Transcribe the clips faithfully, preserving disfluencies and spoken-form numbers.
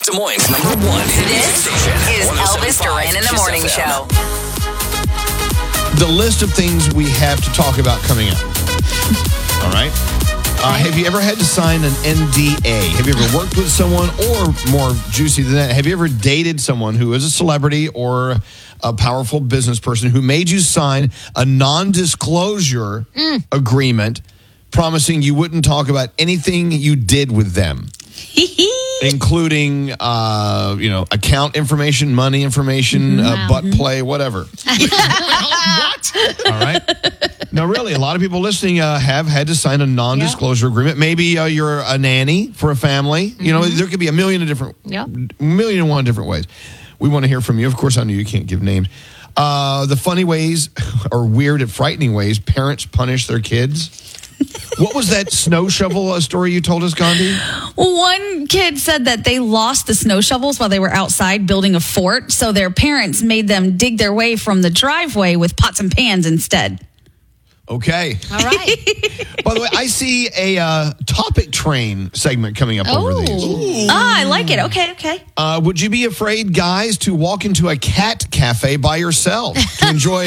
Des Moines' number one hit music This station. is Elvis Duran in the Morning Show. The list of things we have to talk about coming up. All right. Uh, have you ever had to sign an N D A? Have you ever worked with someone, or more juicy than that, have you ever dated someone who is a celebrity or a powerful business person who made you sign a non-disclosure mm. agreement promising you wouldn't talk about anything you did with them? Including, uh, you know, account information, money information, wow. uh, butt play, whatever. What? All right. No, really, a lot of people listening uh, have had to sign a non-disclosure yep. agreement. Maybe uh, you're a nanny for a family. Mm-hmm. You know, there could be a million of different, yep. million and one different ways. We want to hear from you. Of course, I know you can't give names. Uh, the funny ways or weird and frightening ways parents punish their kids. What was that snow shovel story you told us, Gandhi? One kid said that they lost the snow shovels while they were outside building a fort, so their parents made them dig their way from the driveway with pots and pans instead. Okay. All right. By the way, I see a uh, topic train segment coming up oh. over these. Ooh. Ah, I like it. Okay, okay. Uh, would you be afraid, guys, to walk into a cat cafe by yourself to enjoy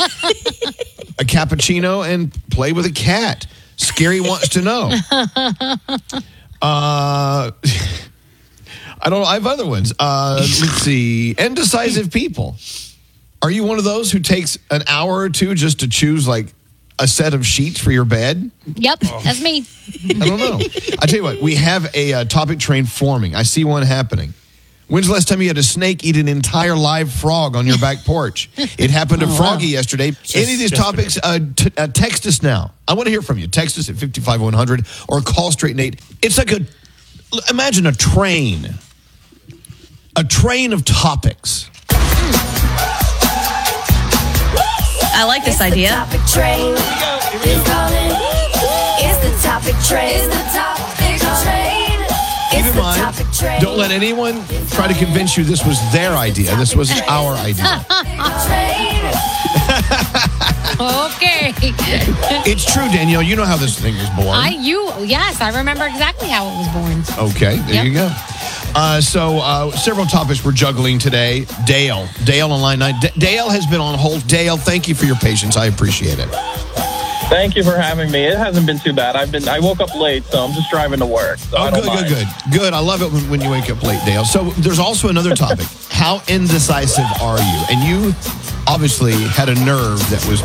a cappuccino and play with a cat? Scary wants to know. Uh, I don't know. I have other ones. Uh, let's see. Indecisive people. Are you one of those who takes an hour or two just to choose, like, a set of sheets for your bed? Yep, oh. That's me. I don't know. I tell you what, we have a uh, topic train forming. I see one happening. When's the last time you had a snake eat an entire live frog on your back porch? It happened to oh, Froggy wow. yesterday. Just Any of these yesterday. topics, uh, t- uh, text us now. I want to hear from you. Text us at five five one hundred or call Straight Nate. It's like a, imagine a train. A train of topics. I like this it's idea. The topic train is calling. It's the topic train. It's the topic train. Keep in mind, don't let anyone try to convince you this was their idea. This was our idea. Okay. It's true, Danielle. You know how this thing was born. I, you, yes, I remember exactly how it was born. Okay, there yep. you go. Uh, so uh, several topics we're juggling today. Dale. Dale on line nine. D- Dale has been on hold. Dale, thank you for your patience. I appreciate it. Thank you for having me. It hasn't been too bad. I've been. I woke up late, so I'm just driving to work. So oh, I don't good, mind. good, good. Good. I love it when, when you wake up late, Dale. So there's also another topic. How indecisive are you? And you obviously had a nerve that was...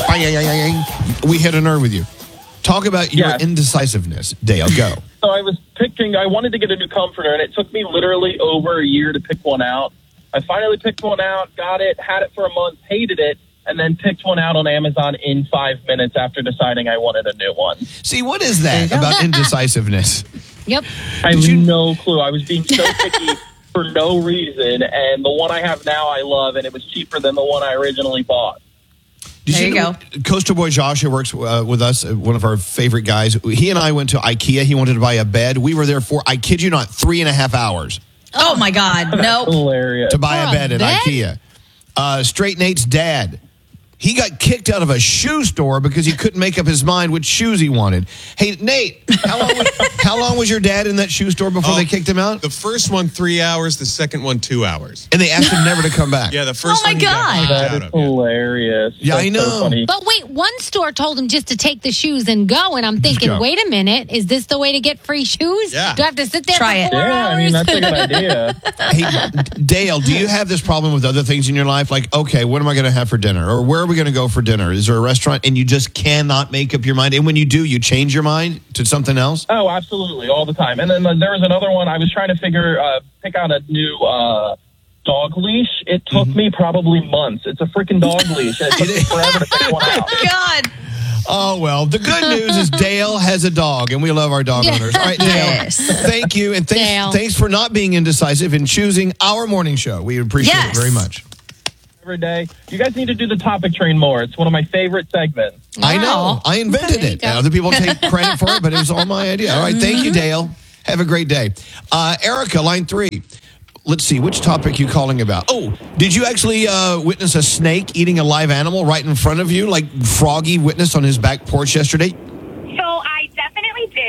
We hit a nerve with you. Talk about your yes. indecisiveness. Dale, go. So I was picking... I wanted to get a new comforter, and it took me literally over a year to pick one out. I finally picked one out, got it, had it for a month, hated it, and then picked one out on Amazon in five minutes after deciding I wanted a new one. See, what is that about indecisiveness? Yep. I have you... no clue. I was being so picky for no reason, and the one I have now I love, and it was cheaper than the one I originally bought. Did there you, you know, go. Coastal Boy Josh, who works uh, with us, uh, one of our favorite guys, he and I went to IKEA. He wanted to buy a bed. We were there for, I kid you not, three and a half hours. Oh, my God. That's nope. hilarious. To buy for a bed a at bed? IKEA. Uh, Straight Nate's dad. He got kicked out of a shoe store because he couldn't make up his mind which shoes he wanted. Hey, Nate, how long was, how long was your dad in that shoe store before oh, they kicked him out? The first one, three hours. The second one, two hours. And they asked him never to come back. Yeah, the first Oh, my one. he got God. kicked That out is of, yeah. hilarious. Yeah, That's I know. So funny. But wait, one store told him just to take the shoes and go, and I'm thinking, go. wait a minute, is this the way to get free shoes? Yeah. Do I have to sit there Try for it. four Yeah, hours? I mean, that's a good idea. Hey, Dale, do you have this problem with other things in your life? Like, okay, what am I going to have for dinner? Or where are we going to go for dinner? Is there a restaurant and you just cannot make up your mind? And when you do, you change your mind to something else? Oh, absolutely, all the time. And then uh, there was another one. I was trying to figure, uh, pick out a new uh, dog leash. It took mm-hmm. me probably months. It's a freaking dog leash. It took me forever to pick one out. God. Oh, well, the good news is Dale has a dog, and we love our dog owners. All right, Dale, Yes. thank you, and thanks, Dale. thanks for not being indecisive in choosing our morning show. We appreciate Yes. it very much. Every day. You guys need to do the topic train more. It's one of my favorite segments. I know. I invented There you it. go. Other people take credit for it, but it was all my idea. All right, thank you, Dale. Have a great day. Uh, Erica, line three. Let's see, which topic you calling about? Oh, did you actually uh, witness a snake eating a live animal right in front of you, like Froggy witnessed on his back porch yesterday? So I definitely did.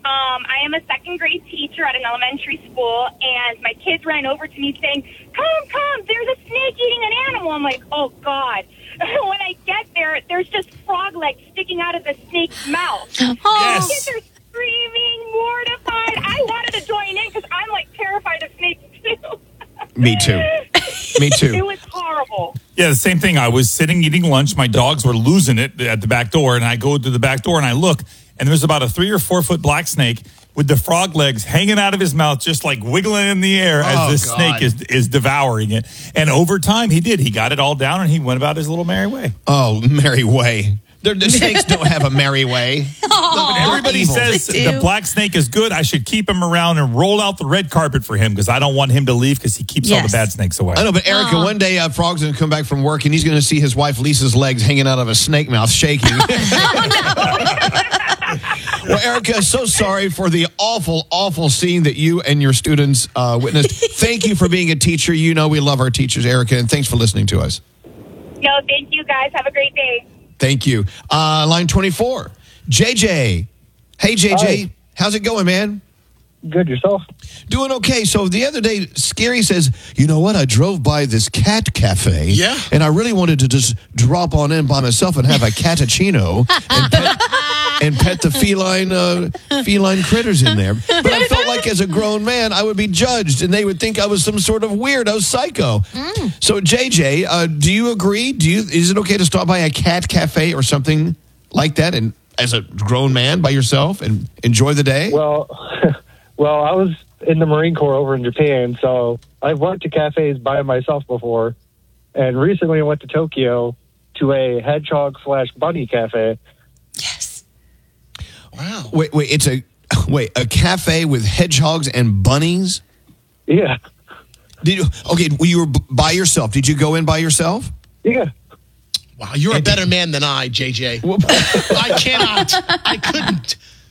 Um, I am a second grade teacher at an elementary school, and my kids ran over to me saying, come, come, there's a snake eating an animal. I'm like, oh, God. When I get there, there's just frog legs sticking out of the snake's mouth. Oh. The kids are screaming, mortified. I wanted to join in because I'm, like, terrified of snakes, too. Me too. Me too. It was horrible. Yeah, the same thing. I was sitting eating lunch. My dogs were losing it at the back door, and I go to the back door and I look, and there's about a three or four foot black snake with the frog legs hanging out of his mouth, just like wiggling in the air as Oh, this God. snake is is devouring it. And over time, he did. He got it all down, and he went about his little merry way. Oh, merry way. The, the snakes don't have a merry way. Everybody evil. says They do. the black snake is good. I should keep him around and roll out the red carpet for him because I don't want him to leave because he keeps all Yes. the bad snakes away. I know, but Erica, one day uh, Frog's going to come back from work and he's going to see his wife Lisa's legs hanging out of a snake mouth shaking. Well, Erica, so sorry for the awful, awful scene that you and your students uh, witnessed. Thank you for being a teacher. You know we love our teachers, Erica, and thanks for listening to us. No, thank you, guys. Have a great day. Thank you. Uh, line twenty-four, J J. Hey, J J. Hi. How's it going, man? Good, yourself? Doing okay. So the other day, Scary says, you know what? I drove by this cat cafe. Yeah. And I really wanted to just drop on in by myself and have a catachino and pet, and pet the feline uh, feline critters in there. But I felt like as a grown man, I would be judged and they would think I was some sort of weirdo psycho. Mm. So J J, uh, do you agree? Do you? Is it okay to stop by a cat cafe or something like that and as a grown man by yourself and enjoy the day? Well, well, I was in the Marine Corps over in Japan, so I've went to cafes by myself before. And recently I went to Tokyo to a hedgehog slash bunny cafe. Yes. Wow. Wait, wait, it's a wait, a cafe with hedgehogs and bunnies? Yeah. Did you okay, well, you were b- by yourself. Did you go in by yourself? Yeah. Wow, you're a better man than I, J J. I cannot. I couldn't.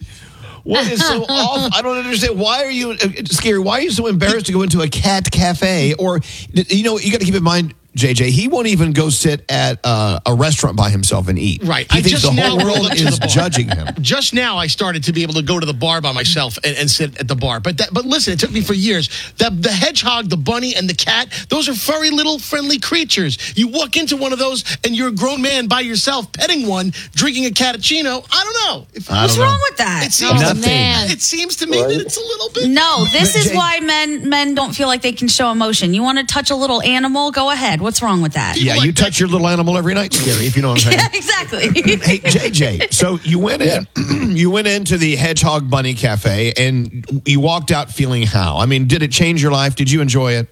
What is so awful? I don't understand. Why are you uh, Scary? Why are you so embarrassed to go into a cat cafe? Or you know, you got to keep in mind, J J, he won't even go sit at uh, a restaurant by himself and eat. Right. He I thinks just the whole now world rolled up to is the bar. judging him. Just now, I started to be able to go to the bar by myself and, and sit at the bar. But that, but listen, it took me for years. The, the hedgehog, the bunny, and the cat, those are furry little friendly creatures. You walk into one of those and you're a grown man by yourself petting one, drinking a cappuccino. I don't know. If, I What's don't know. wrong with that? it seems, Oh, man. it seems to me Right. that it's a little bit. No, this But is Jay- why men men don't feel like they can show emotion. You want to touch a little animal? Go ahead. What's wrong with that? Yeah, you touch your little animal every night, Scary, if you know what I'm saying. Yeah, exactly. Hey, J J, so you went in, you went into the Hedgehog Bunny Cafe and you walked out feeling how? I mean, did it change your life? Did you enjoy it?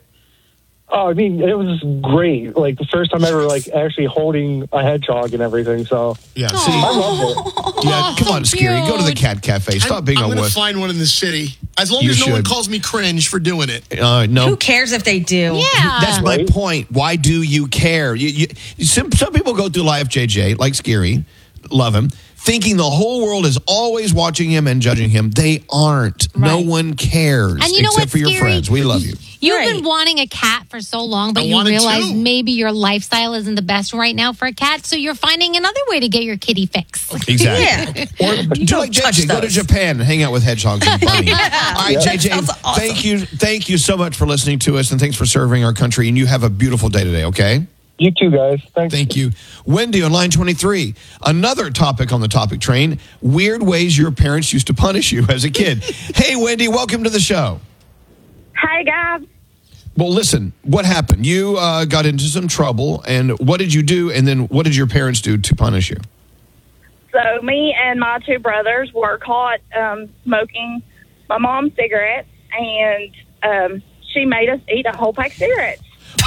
Oh, I mean, it was great. Like, the first time ever, like, actually holding a hedgehog and everything, so Yeah, I see, loved it. yeah, come on, so Scary, go to the cute. cat cafe. Stop I'm, being I'm a going to wuss. find one in the city. As long You as no one should. calls me cringe for doing it. Uh, no, Who cares if they do? Yeah. that's my Right. point. Why do you care? You, you, some some people go through life, J J, like Scary, love him, thinking the whole world is always watching him and judging him. They aren't. No Right. one cares And you know except what's for your scary? friends. We love you. You've Right. been wanting a cat for so long, but I you wanted realize to. maybe your lifestyle isn't the best right now for a cat, so you're finding another way to get your kitty fix. Exactly. Or do like J touch J, go to those. Japan and hang out with hedgehogs and bunnies. All right, J J, Sounds awesome. thank you, thank you so much for listening to us, and thanks for serving our country. And you have a beautiful day today. Okay. You too, guys. Thanks. Thank you. Wendy on line twenty-three. Another topic on the topic train, weird ways your parents used to punish you as a kid. Hey, Wendy, welcome to the show. Hi, guys. Well, listen, what happened? You uh, got into some trouble, and what did you do? And then what did your parents do to punish you? So me and my two brothers were caught um, smoking my mom's cigarettes, and um, she made us eat a whole pack of cigarettes.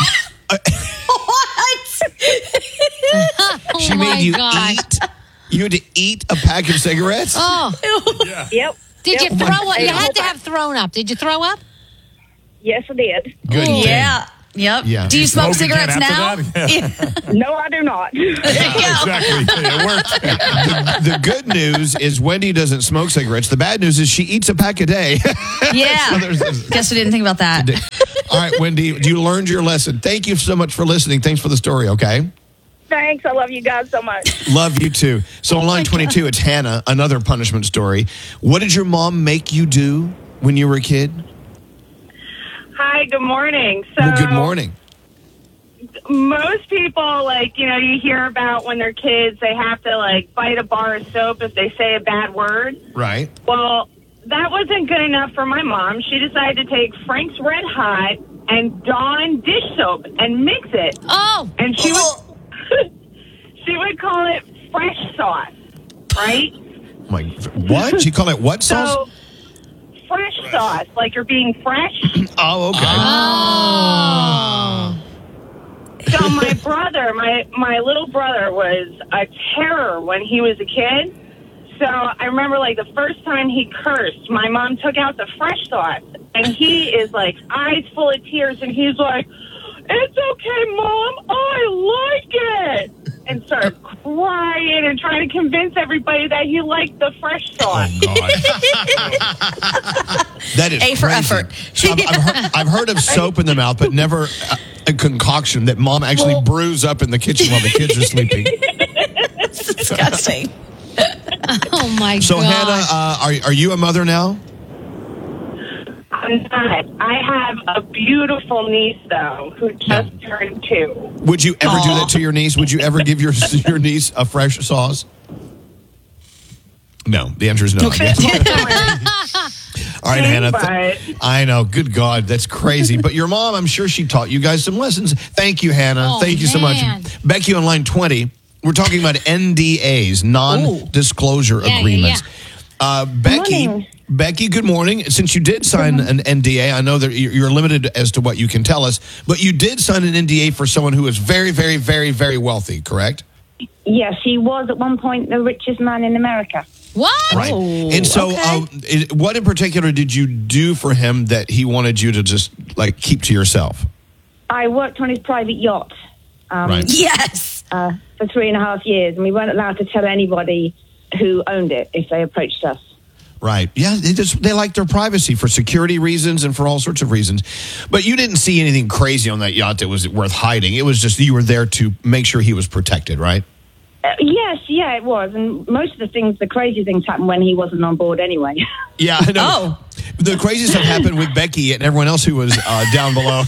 What? Oh She my made you gosh. eat. You had to eat a pack of cigarettes? Oh, Yep. did you Yep. throw up? You Ate a whole had to pack. have thrown up. Did you throw up? Yes, I did. Good. thing. Yeah. Yep. Yeah. Do you smoke Smoke again cigarettes now? after that? Yeah. No, I do not. Exactly. It worked. The good news is Wendy doesn't smoke cigarettes. The bad news is she eats a pack a day. Yeah. So there's this- Guess we didn't think about that. All right, Wendy, you learned your lesson. Thank you so much for listening. Thanks for the story, okay? Thanks. I love you guys so much. Love you too. So on line twenty-two, it's Hannah, another punishment story. What did your mom make you do when you were a kid? Hi, good morning. So Well, good morning. most people, like, you know, you hear about when they're kids, they have to, like, bite a bar of soap if they say a bad word. Right. Well, that wasn't good enough for my mom. She decided to take Frank's Red Hot and Dawn dish soap and mix it. Oh! And she would, she would call it fresh sauce, right? My, what? You call it what sauce? So, fresh sauce, like you're being fresh. Oh, okay. Oh. So my brother, my, my little brother was a terror when he was a kid. So I remember, like, the first time he cursed, my mom took out the fresh sauce, and he is, like, eyes full of tears, and he's like, "It's okay, Mom, I like it," and started crying and trying to convince everybody that he liked the fresh sauce. Oh, God. That is A for crazy. effort. I've, I've, heard, I've heard of soap in the mouth, but never a, a concoction that mom actually Well- brews up in the kitchen while the kids are sleeping. It's disgusting. Oh, my So, God. Hannah, uh, are, are you a mother now? I'm not. I have a beautiful niece, though, who just turned two. Would you ever do that to your niece? Would you ever give your your niece a fresh sauce? No. The answer is no. I guess. All right, Hannah. th- I know. Good God, that's crazy. But your mom, I'm sure she taught you guys some lessons. Thank you, Hannah. Oh, Thank you so much. man. Becky on line twenty. We're talking about N D As, non-disclosure Yeah, yeah, agreements. yeah. Uh, Becky, Morning. Becky, good morning. Since you did sign an N D A, I know that you're you're limited as to what you can tell us, but you did sign an N D A for someone who is very, very, very, very wealthy, correct? Yes, he was at one point the richest man in America. What? Right. Oh, And so, okay. um, i- what in particular did you do for him that he wanted you to just like keep to yourself? I worked on his private yacht um, Right. Yes. uh, for three and a half years, and we weren't allowed to tell anybody who owned it if they approached us. Right. Yeah, they just they like their privacy for security reasons and for all sorts of reasons. But you didn't see anything crazy on that yacht that was worth hiding. It was just you were there to make sure he was protected, right? Uh, yes, yeah, it was. And most of the things, the crazy things happened when he wasn't on board anyway. Yeah, I know. Oh. The crazy stuff happened with Becky and everyone else who was uh, down below.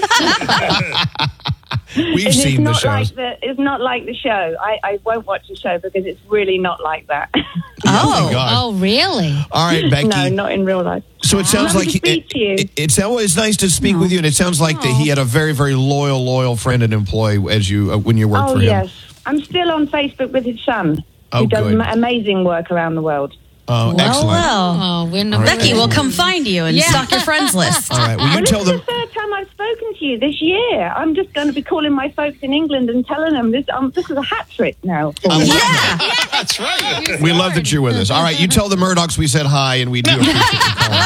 We've it's seen the not shows. like the, it's not like the show. I, I won't watch the show because it's really not like that. Oh, my God. Oh, really? All right, Becky. No, not in real life. So it sounds Lovely like to speak it, to you. it- it's always nice to speak with you, and it sounds like that he had a very, very loyal, loyal friend and employee as you uh, when you worked Oh, for him. yes. I'm still on Facebook with his son, Oh, who does good. ma- amazing work around the world. Oh, Well, excellent. well. Oh, we're All not. right. Becky will come find you and Yeah. stock your friends list. All right. Well, you Well, tell this them. is the third time I've spoken to you this year. I'm just going to be calling my folks in England and telling them this. Um, this is a hat trick now. For I me. love that. That's right. We love that you're with us. All right, you tell the Murdochs we said hi, and we do appreciate you calling.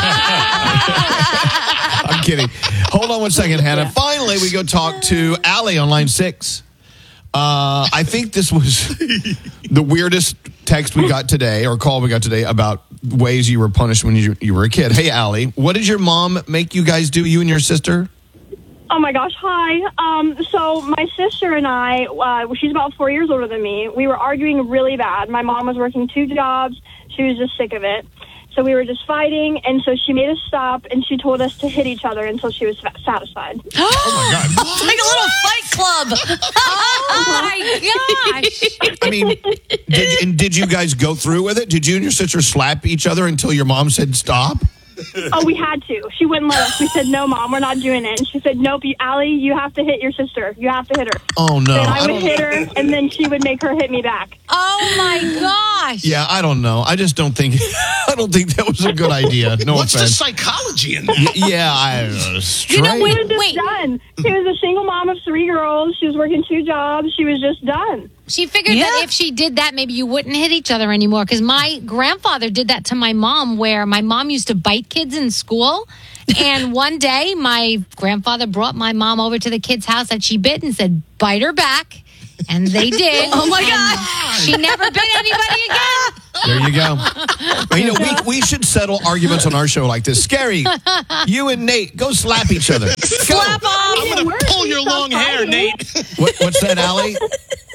I'm kidding. Hold on one second, Hannah. Finally, we go talk to Allie on line six. Uh, I think this was the weirdest text we got today, or call we got today, about ways you were punished when you, you were a kid. Hey, Allie, what did your mom make you guys do, you and your sister? Oh my gosh, hi. Um, so my sister and I, uh, she's about four years older than me. We were arguing really bad. My mom was working two jobs. She was just sick of it. So we were just fighting, and so she made us stop, and she told us to hit each other until she was fa- satisfied. Oh, my God. It's like a little fight club. Oh, my gosh. I mean, did, and did you guys go through with it? Did you and your sister slap each other until your mom said stop? Oh, we had to. She wouldn't let us. We said, no, Mom, we're not doing it. And she said, nope, you, Allie, you have to hit your sister. You have to hit her. Oh, no. And I, I would don't- hit her, and then she would make her hit me back. Oh, my gosh. Yeah, I don't know. I just don't think I don't think that was a good idea. No What's the offense. psychology in that? Y- yeah, I don't know. You know, Strange. she was just done. She was a single mom of three girls. She was working two jobs. She was just done. She figured Yeah. that if she did that, maybe you wouldn't hit each other anymore. Because my grandfather did that to my mom, where my mom used to bite kids in school. And one day, my grandfather brought my mom over to the kid's house that she bit and said, bite her back. And they did. Oh, my And God. She never bit anybody again. There you go. Well, you know, we, we should settle arguments on our show like this. Scary, you and Nate, go slap each other. Go. Slap off. I'm going to pull your long hair, Nate. What, what's that, Allie?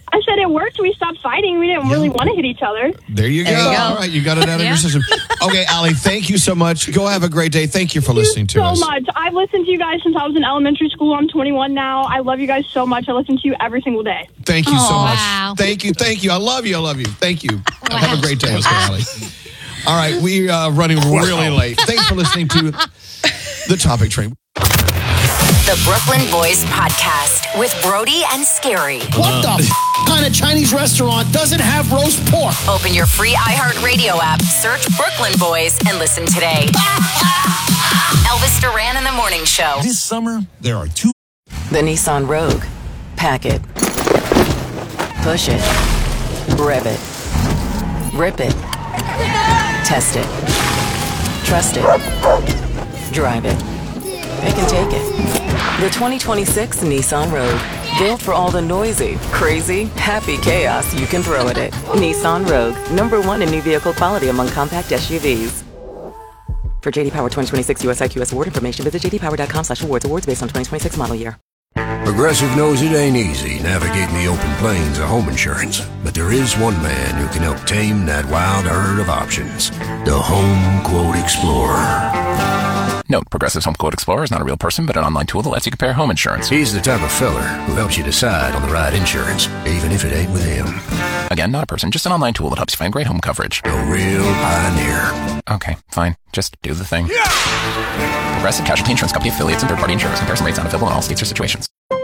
I said it worked. We stopped fighting. We didn't yeah. really want to hit each other. There you go. There you go. All right, you got it out of Yeah. your system. Okay, Allie, thank you so much. Go have a great day. Thank you for Thank listening you to so us. much. I've listened to you guys since I was in elementary school. I'm twenty-one now. I love you guys so much. I listen to you every single day. Thank you so Oh, much. wow. Thank you. Thank you. I love you. I love you. Thank you. Have a great day, okay, Allie. All right, we are running really late. Thanks for listening to The Topic Train. The Brooklyn Boys Podcast with Brody and Scary. What the f- kind of Chinese restaurant doesn't have roast pork? Open your free iHeartRadio app, search Brooklyn Boys, and listen today. Elvis Duran in the Morning Show. This summer, there are two. The Nissan Rogue. Pack it. Push it. Rev it. Rip it. Test it. Trust it. Drive it. Pick and take it. The twenty twenty-six Nissan Rogue. Built for all the noisy, crazy, happy chaos you can throw at it. Nissan Rogue. Number one in new vehicle quality among compact S U Vs. For J D Power twenty twenty-six U S I Q S award information, visit j d power dot com slash awards. Awards based on twenty twenty-six model year. Progressive knows it ain't easy navigating the open plains of home insurance, but there is one man who can help tame that wild herd of options. The Home Quote Explorer. Note, Progressive's Home Quote Explorer is not a real person, but an online tool that lets you compare home insurance. He's the type of fella who helps you decide on the right insurance, even if it ain't with him. Again, not a person, just an online tool that helps you find great home coverage. A real pioneer. Okay, fine. Just do the thing. Yeah! Progressive Casualty Insurance Company affiliates and third-party insurers. Comparison rates not available in all states or situations.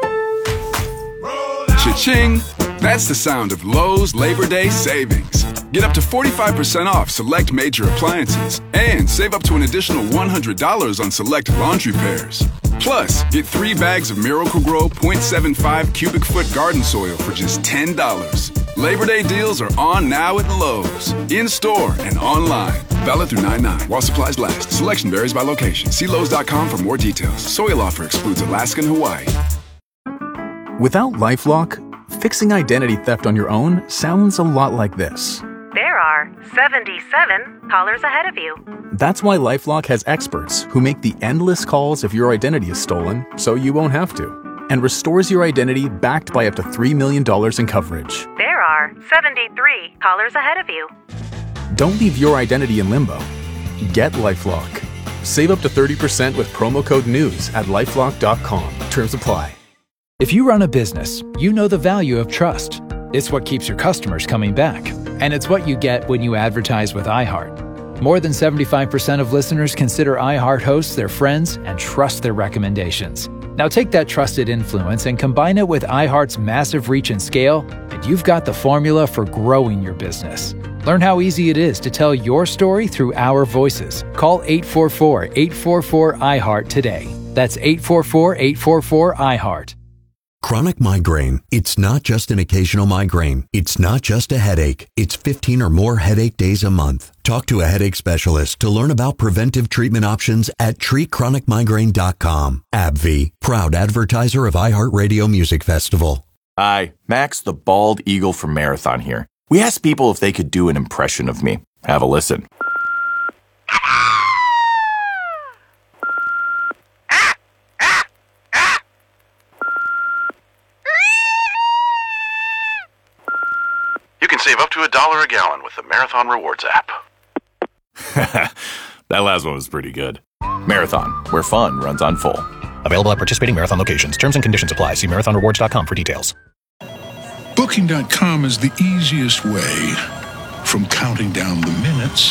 Cha-ching! That's the sound of Lowe's Labor Day savings. Get up to forty-five percent off select major appliances and save up to an additional one hundred dollars on select laundry pairs. Plus, get three bags of Miracle-Gro point seven five cubic foot garden soil for just ten dollars. Labor Day deals are on now at Lowe's. In-store and online. Valid through nine nine while supplies last. Selection varies by location. See Lowe's dot com for more details. Soil offer excludes Alaska and Hawaii. Without LifeLock, fixing identity theft on your own sounds a lot like this. There are seventy-seven callers ahead of you. That's why LifeLock has experts who make the endless calls if your identity is stolen so you won't have to, and restores your identity backed by up to three million dollars in coverage. There are seventy-three callers ahead of you. Don't leave your identity in limbo. Get LifeLock. Save up to thirty percent with promo code NEWS at lifelock dot com. Terms apply. If you run a business, you know the value of trust. It's what keeps your customers coming back. And it's what you get when you advertise with iHeart. More than seventy-five percent of listeners consider iHeart hosts their friends and trust their recommendations. Now take that trusted influence and combine it with iHeart's massive reach and scale, and you've got the formula for growing your business. Learn how easy it is to tell your story through our voices. Call eight four four, eight four four, iHeart today. That's eight four four, eight four four, iHeart. Chronic migraine. It's not just an occasional migraine. It's not just a headache. It's fifteen or more headache days a month. Talk to a headache specialist to learn about preventive treatment options at treat chronic migraine dot com. AbbVie, proud advertiser of iHeartRadio Music Festival. Hi, Max the Bald Eagle from Marathon here. We asked people if they could do an impression of me. Have a listen. You can save up to a dollar a gallon with the Marathon Rewards app. That last one was pretty good. Marathon, where fun runs on full. Available at participating Marathon locations. Terms and conditions apply. See marathon rewards dot com for details. Booking dot com is the easiest way from counting down the minutes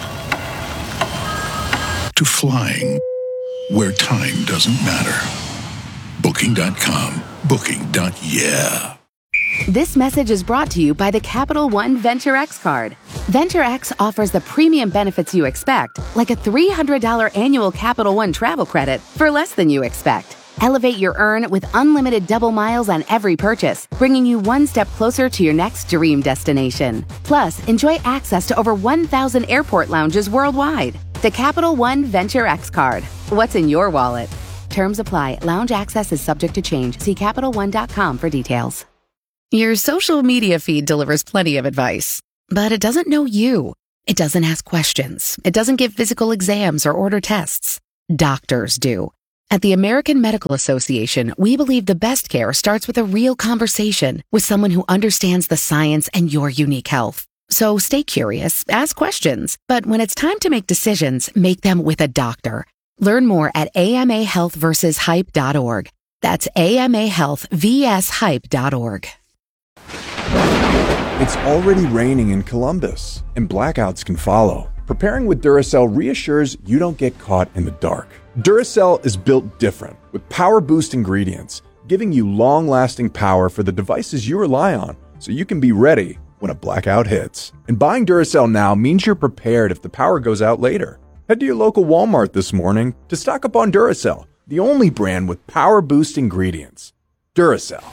to flying where time doesn't matter. Booking dot com. Booking. Yeah. This message is brought to you by the Capital One Venture X card. Venture X offers the premium benefits you expect, like a three hundred dollars annual Capital One travel credit for less than you expect. Elevate your earn with unlimited double miles on every purchase, bringing you one step closer to your next dream destination. Plus, enjoy access to over one thousand airport lounges worldwide. The Capital One Venture X card. What's in your wallet? Terms apply. Lounge access is subject to change. See Capital One dot com for details. Your social media feed delivers plenty of advice, but it doesn't know you. It doesn't ask questions. It doesn't give physical exams or order tests. Doctors do. At the American Medical Association, we believe the best care starts with a real conversation with someone who understands the science and your unique health. So stay curious, ask questions, but when it's time to make decisions, make them with a doctor. Learn more at A M A health versus hype dot org. That's A M A health versus hype dot org. It's already raining in Columbus, and blackouts can follow. Preparing with Duracell reassures you don't get caught in the dark. Duracell is built different, with power boost ingredients, giving you long-lasting power for the devices you rely on, so you can be ready when a blackout hits. And buying Duracell now means you're prepared if the power goes out later. Head to your local Walmart this morning to stock up on Duracell, the only brand with power boost ingredients. Duracell.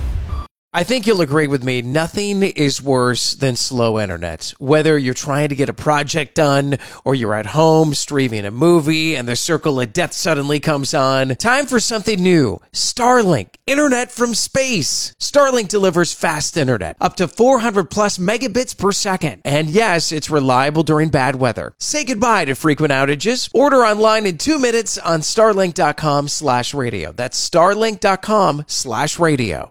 I think you'll agree with me, nothing is worse than slow internet. Whether you're trying to get a project done or you're at home streaming a movie and the circle of death suddenly comes on, time for something new. Starlink, internet from space. Starlink delivers fast internet, up to four hundred plus megabits per second. And yes, it's reliable during bad weather. Say goodbye to frequent outages. Order online in two minutes on starlink.com slash radio. That's starlink.com slash radio.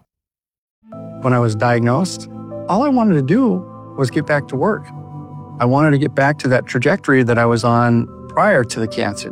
When I was diagnosed, all I wanted to do was get back to work. I wanted to get back to that trajectory that I was on prior to the cancer.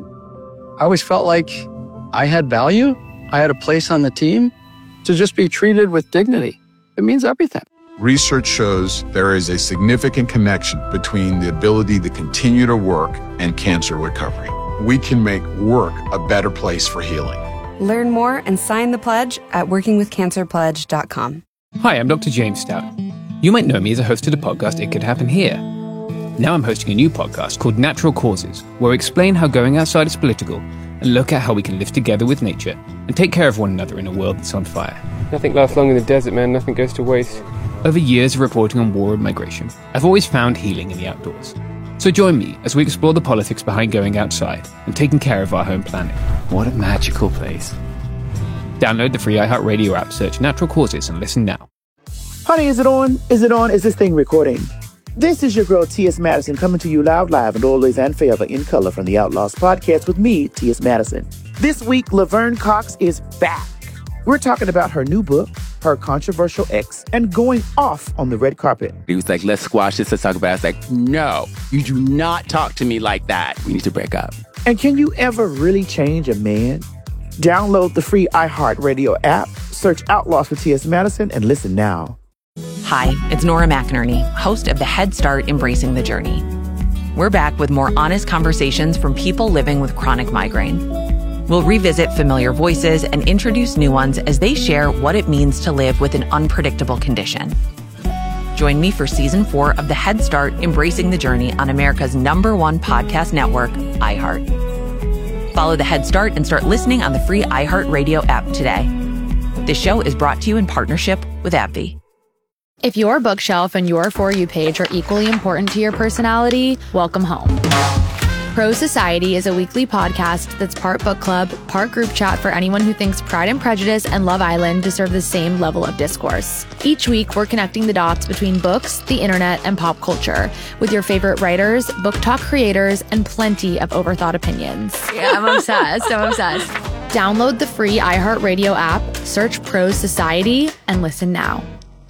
I always felt like I had value. I had a place on the team. To just be treated with dignity, it means everything. Research shows there is a significant connection between the ability to continue to work and cancer recovery. We can make work a better place for healing. Learn more and sign the pledge at working with cancer pledge dot com. Hi, I'm Doctor James Stout. You might know me as a host of the podcast It Could Happen Here. Now I'm hosting a new podcast called Natural Causes, where we explain how going outside is political and look at how we can live together with nature and take care of one another in a world that's on fire. Nothing lasts long in the desert, man. Nothing goes to waste. Over years of reporting on war and migration, I've always found healing in the outdoors. So join me as we explore the politics behind going outside and taking care of our home planet. What a magical place. Download the free iHeartRadio app, search Natural Causes, and listen now. Honey, is it on? Is it on? Is this thing recording? This is your girl, T S. Madison, coming to you loud, live, and always and forever in color from the Outlaws podcast with me, T S. Madison. This week, Laverne Cox is back. We're talking about her new book, her controversial ex, and going off on the red carpet. He was like, let's squash this, let's talk about it. I was like, no, you do not talk to me like that. We need to break up. And can you ever really change a man? Download the free iHeartRadio app, search Outlaws for T S. Madison, and listen now. Hi, it's Nora McInerney, host of the Head Start Embracing the Journey. We're back with more honest conversations from people living with chronic migraine. We'll revisit familiar voices and introduce new ones as they share what it means to live with an unpredictable condition. Join me for season four of the Head Start Embracing the Journey on America's number one podcast network, iHeart. Follow the Head Start and start listening on the free iHeartRadio app today. This show is brought to you in partnership with AbbVie. If your bookshelf and your For You page are equally important to your personality, welcome home. Pro Society is a weekly podcast that's part book club, part group chat for anyone who thinks Pride and Prejudice and Love Island deserve the same level of discourse. Each week, we're connecting the dots between books, the internet, and pop culture with your favorite writers, book talk creators, and plenty of overthought opinions. Yeah, I'm obsessed. I'm obsessed. Download the free iHeartRadio app, search Pro Society, and listen now.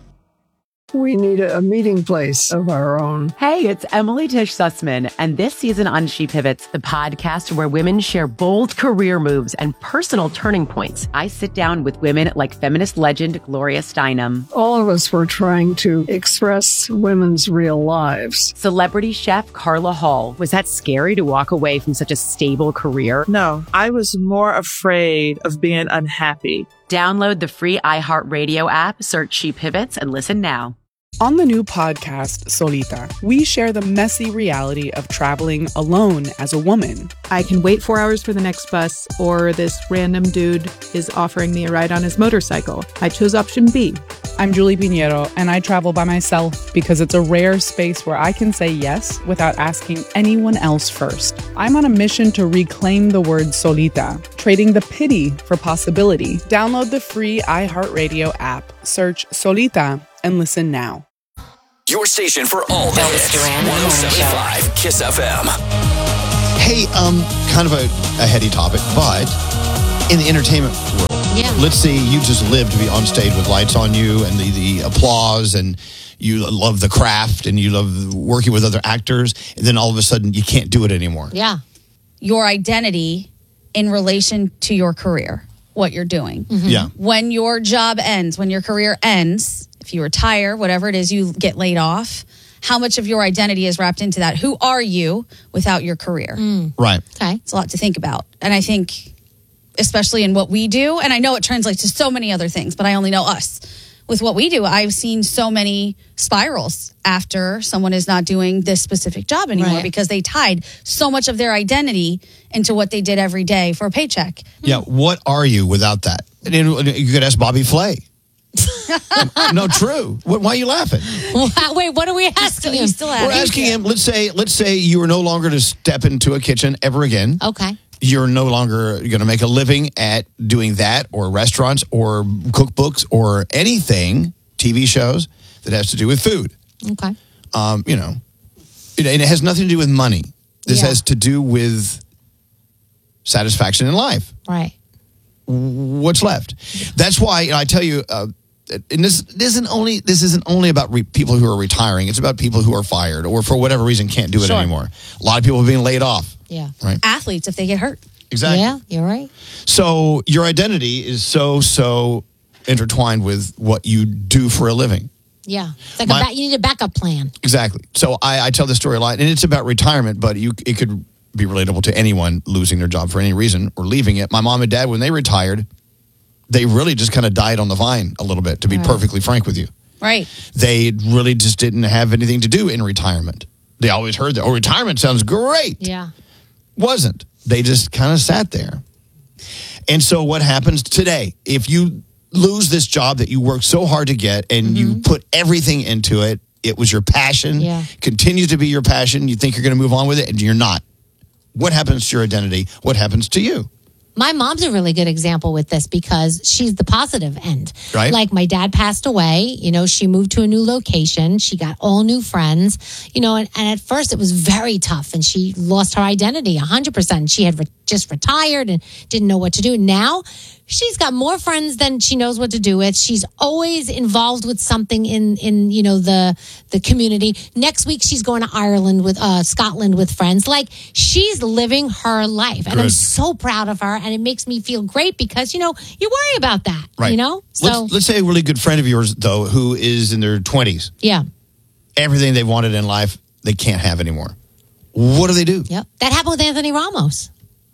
We need a meeting place of our own. Hey, it's Emily Tish Sussman, and this season on She Pivots, the podcast where women share bold career moves and personal turning points. I sit down with women like feminist legend Gloria Steinem. All of us were trying to express women's real lives. Celebrity chef Carla Hall. Was that scary to walk away from such a stable career? No, I was more afraid of being unhappy. Download the free iHeartRadio app, search She Pivots, and listen now. On the new podcast, Solita, we share the messy reality of traveling alone as a woman. I can wait four hours for the next bus, or this random dude is offering me a ride on his motorcycle. I chose option B. I'm Julie Pinheiro, and I travel by myself because it's a rare space where I can say yes without asking anyone else first. I'm on a mission to reclaim the word solita, trading the pity for possibility. Download the free iHeartRadio app, search Solita, and listen now. Your station for all the hits. one oh seven point five Kiss F M. Hey, um, kind of a, a heady topic, but in the entertainment world. Yeah. Let's say you just live to be on stage with lights on you and the, the applause, and you love the craft and you love working with other actors, and then all of a sudden you can't do it anymore. Yeah. Your identity in relation to your career, what you're doing. Mm-hmm. Yeah. When your job ends, when your career ends, if you retire, whatever it is, you get laid off, how much of your identity is wrapped into that? Who are you without your career? Mm. Right. Okay. It's a lot to think about. And I think, especially in what we do, and I know it translates to so many other things, but I only know us. With what we do, I've seen so many spirals after someone is not doing this specific job anymore Right. because they tied so much of their identity into what they did every day for a paycheck. Yeah. What are you without that? And then you could ask Bobby Flay. No, true. What, why are you laughing? Wait, what are we asking him? Still We're asking him. Let's say, let's say you are no longer to step into a kitchen ever again. Okay. You're no longer going to make a living at doing that, or restaurants, or cookbooks, or anything, T V shows that has to do with food. Okay. Um, you know, it, and it has nothing to do with money. This Yeah. has to do with satisfaction in life. Right. What's left? That's why I tell you. Uh, and this, this isn't only this isn't only about re- people who are retiring. It's about people who are fired or for whatever reason can't do it Sure. anymore. A lot of people are being laid off. Yeah. Right. Athletes, if they get hurt. Exactly. Yeah, you're right. So your identity is so so intertwined with what you do for a living. Yeah. It's like My- a ba- you need a backup plan. Exactly. So I, I tell this story a lot, and it's about retirement, but you it could be relatable to anyone losing their job for any reason or leaving it. My mom and dad, when they retired, they really just kind of died on the vine a little bit, to be Right. perfectly frank with you. Right. They really just didn't have anything to do in retirement. They always heard that, oh, retirement sounds great. Yeah. Wasn't. They just kind of sat there. And so what happens today, if you lose this job that you worked so hard to get and Mm-hmm. you put everything into it, it was your passion, Yeah. continues to be your passion, you think you're going to move on with it, and you're not. What happens to your identity? What happens to you? My mom's a really good example with this because she's the positive end. Right. Like my dad passed away, you know, she moved to a new location. She got all new friends, you know, and, and at first it was very tough and she lost her identity one hundred percent. She had re- just retired and didn't know what to do. Now she's got more friends than she knows what to do with. She's always involved with something in, in, you know, the, the community. Next week, she's going to Ireland with, uh, Scotland with friends. Like she's living her life and I'm Good. so proud of her. And it makes me feel great because, you know, you worry about that, Right. you know? So, Let's, let's say a really good friend of yours, though, who is in their twenties. yeah. Everything they wanted in life, they can't have anymore. What do they do? Yep. That happened with Anthony Ramos.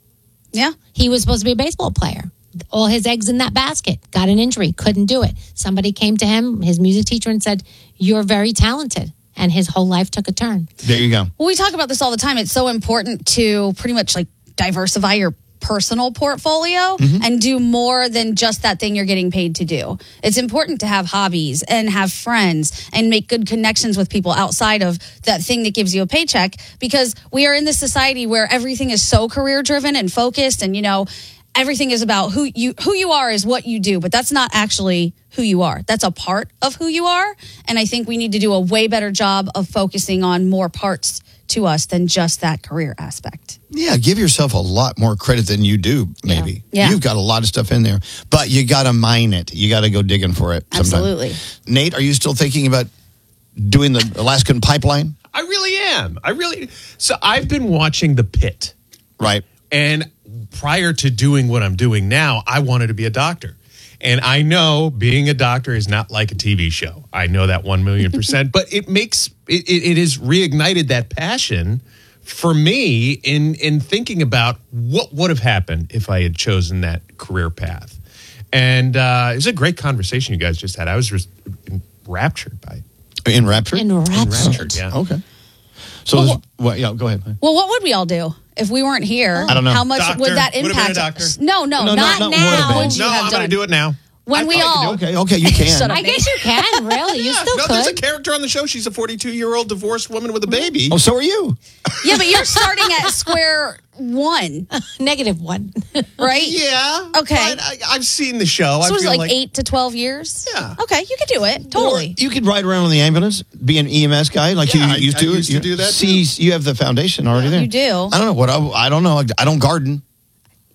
Yeah. He was supposed to be a baseball player. All his eggs in that basket. Got an injury. Couldn't do it. Somebody came to him, his music teacher, and said, "You're very talented." And his whole life took a turn. There you go. Well, we talk about this all the time. It's so important to pretty much like diversify your personal portfolio Mm-hmm. and do more than just that thing you're getting paid to do. It's important to have hobbies and have friends and make good connections with people outside of that thing that gives you a paycheck, because we are in this society where everything is so career driven and focused, and you know, everything is about who you who you are is what you do, but that's not actually who you are. That's a part of who you are, and I think we need to do a way better job of focusing on more parts to us than just that career aspect. Yeah, give yourself a lot more credit than you do, maybe. Yeah. You've got a lot of stuff in there, but you got to mine it. You got to go digging for it sometime. Absolutely. Nate, are you still thinking about doing the Alaskan pipeline? I really am. I really. So I've been watching The Pit. Right. And prior to doing what I'm doing now, I wanted to be a doctor. And I know being a doctor is not like a T V show. I know that one million percent. But it makes, it, it, it has reignited that passion for me in, in thinking about what would have happened if I had chosen that career path. And uh, it was a great conversation you guys just had. I was just enraptured by it. Enraptured? Enraptured. Enraptured, yeah. Okay. So, Well, this- well, yeah, go ahead. Well, what would we all do if we weren't here? I don't know. How much Doctor. would that Would've been a impact doctor. us? No, no, No, not, not- not now. would've been. Would you No, have I'm done? going to do it now. When I we thought I could all. do it. Okay, okay, you can. Shut up, I guess you can, really. You still no, there's a could. character on the show. She's a forty-two-year-old divorced woman with a baby. Oh, so are you. Yeah, but you're starting at square one, Negative one. right? Yeah. Okay. but I, I've seen the show. So I it was feel like, eight to twelve years? Yeah. Okay, you could do it. Totally. Or you could ride around in the ambulance, be an E M S guy like Yeah, you I- used I to. used to You- do that, See, you have the foundation already there. You do. I don't know what I, I don't know. I don't garden.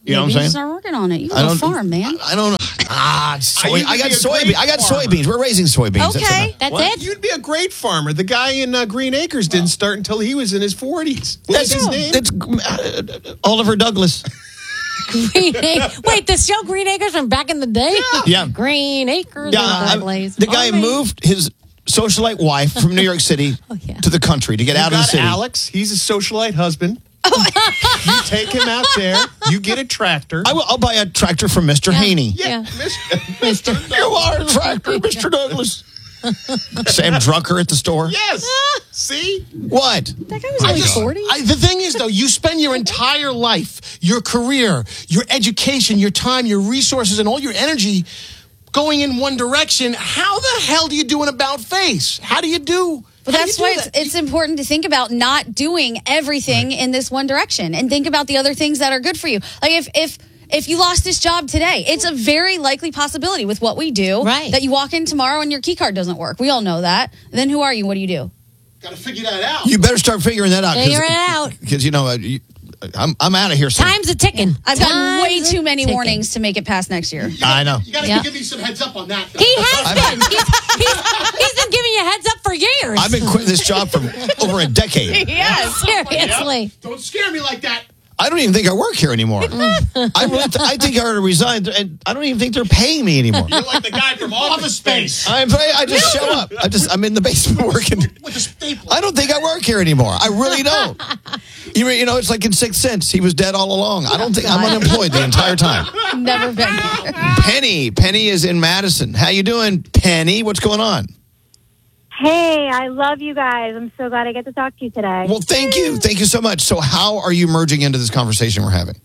You know what I'm Maybe saying? start working on it. You I have a don't- farm, man. I don't know. Ah, soy, you I could got be a soybeans. great I got farmer. soybeans. We're raising soybeans. Okay. That's Well, it? You'd be a great farmer. The guy in uh, Green Acres didn't start until he was in his forties. What was his name? It's uh, Oliver Douglas. Green Acres. Wait, the show Green Acres from back in the day? Yeah. Green Acres. Yeah, of I'm- Douglas. the guy All right. moved his socialite wife from New York City to the country to get You out of the got city. Alex. He's a socialite husband. You take him out there. You get a tractor. I will, I'll buy a tractor from Mister Haney. Yeah, Mister You are a tractor, Mister Douglas. Sam Drucker at the store. Yes. See? What? That guy was only forty. I, the thing is, though, you spend your entire life, your career, your education, your time, your resources, and all your energy going in one direction. How the hell do you do an about face? How do you do? But how do that's you do why it's, that? it's important to think about not doing everything in this one direction and think about the other things that are good for you. Like if if if you lost this job today, it's a very likely possibility with what we do Right. that you walk in tomorrow and your key card doesn't work. We all know that. Then who are you? What do you do? Got to figure that out. You better start figuring that out. Figure it out. Because, you know, uh, you, I'm, I'm out of here soon. Time's a ticking. I've gotten Time's way a too many ticking. warnings to make it past next year. I know. You got to Yeah. give me some heads up on that. Though. He has been. He's, he's, he's been giving you heads up for years. I've been quitting this job for over a decade. Yes. Seriously. Don't scare me like that. I don't even think I work here anymore. I, really th- I think I already resigned, and I don't even think they're paying me anymore. You're like the guy from Office Space. I'm, I just show up. I just, I'm in the basement working. With a staple. I don't think I work here anymore. I really don't. You, you know, it's like in Sixth Sense. He was dead all along. I don't think I'm unemployed the entire time. Never been here. Penny, Penny is in Madison. How you doing, Penny? What's going on? Hey, I love you guys. I'm so glad I get to talk to you today. Well, thank you. Thank you so much. So how are you merging into this conversation we're having?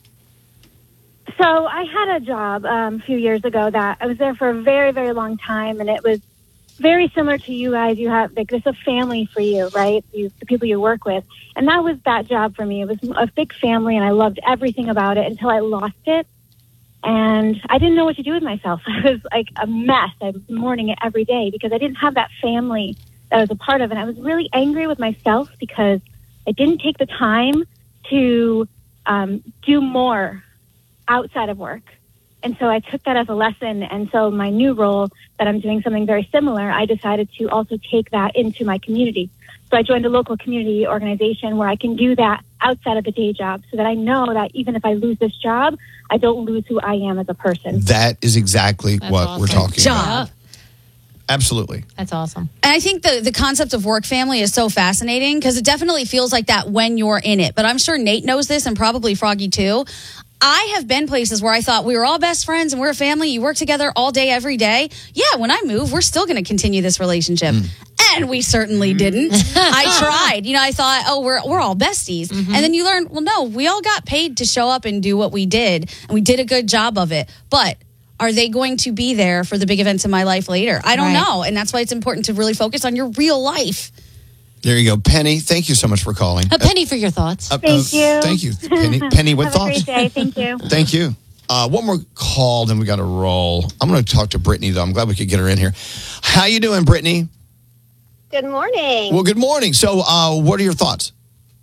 So I had a job um, a few years ago that I was there for a very, very long time, and it was very similar to you guys. You have like this is a family for you, right? You, the people you work with, and that was that job for me. It was a big family, and I loved everything about it until I lost it, and I didn't know what to do with myself. I was like a mess. I was mourning it every day because I didn't have that family that I was a part of, and I was really angry with myself because I didn't take the time to um, do more outside of work. And so I took that as a lesson. And so my new role that I'm doing something very similar, I decided to also take that into my community. So I joined a local community organization where I can do that outside of the day job so that I know that even if I lose this job, I don't lose who I am as a person. That is exactly That's what awesome. we're talking Job. about. Absolutely. That's awesome. And I think the, the concept of work family is so fascinating because it definitely feels like that when you're in it. But I'm sure Nate knows this and probably Froggy too. I have been places where I thought we were all best friends and we're a family. You work together all day, every day. Yeah, when I move, we're still going to continue this relationship. Mm. And we certainly didn't. I tried. You know, I thought, oh, we're we're all besties. Mm-hmm. And then you learn, well, no, we all got paid to show up and do what we did. And we did a good job of it. But are they going to be there for the big events in my life later? I don't Right. know. And that's why it's important to really focus on your real life. There you go. Penny, thank you so much for calling. A penny for your thoughts. Uh, Thank uh, you. Thank you. Penny, Penny what Have thoughts? a great day. Thank you. Thank you. Uh, one more call, then we got to roll. I'm going to talk to Brittany, though. I'm glad we could get her in here. How you doing, Brittany? Good morning. Well, good morning. So uh, what are your thoughts?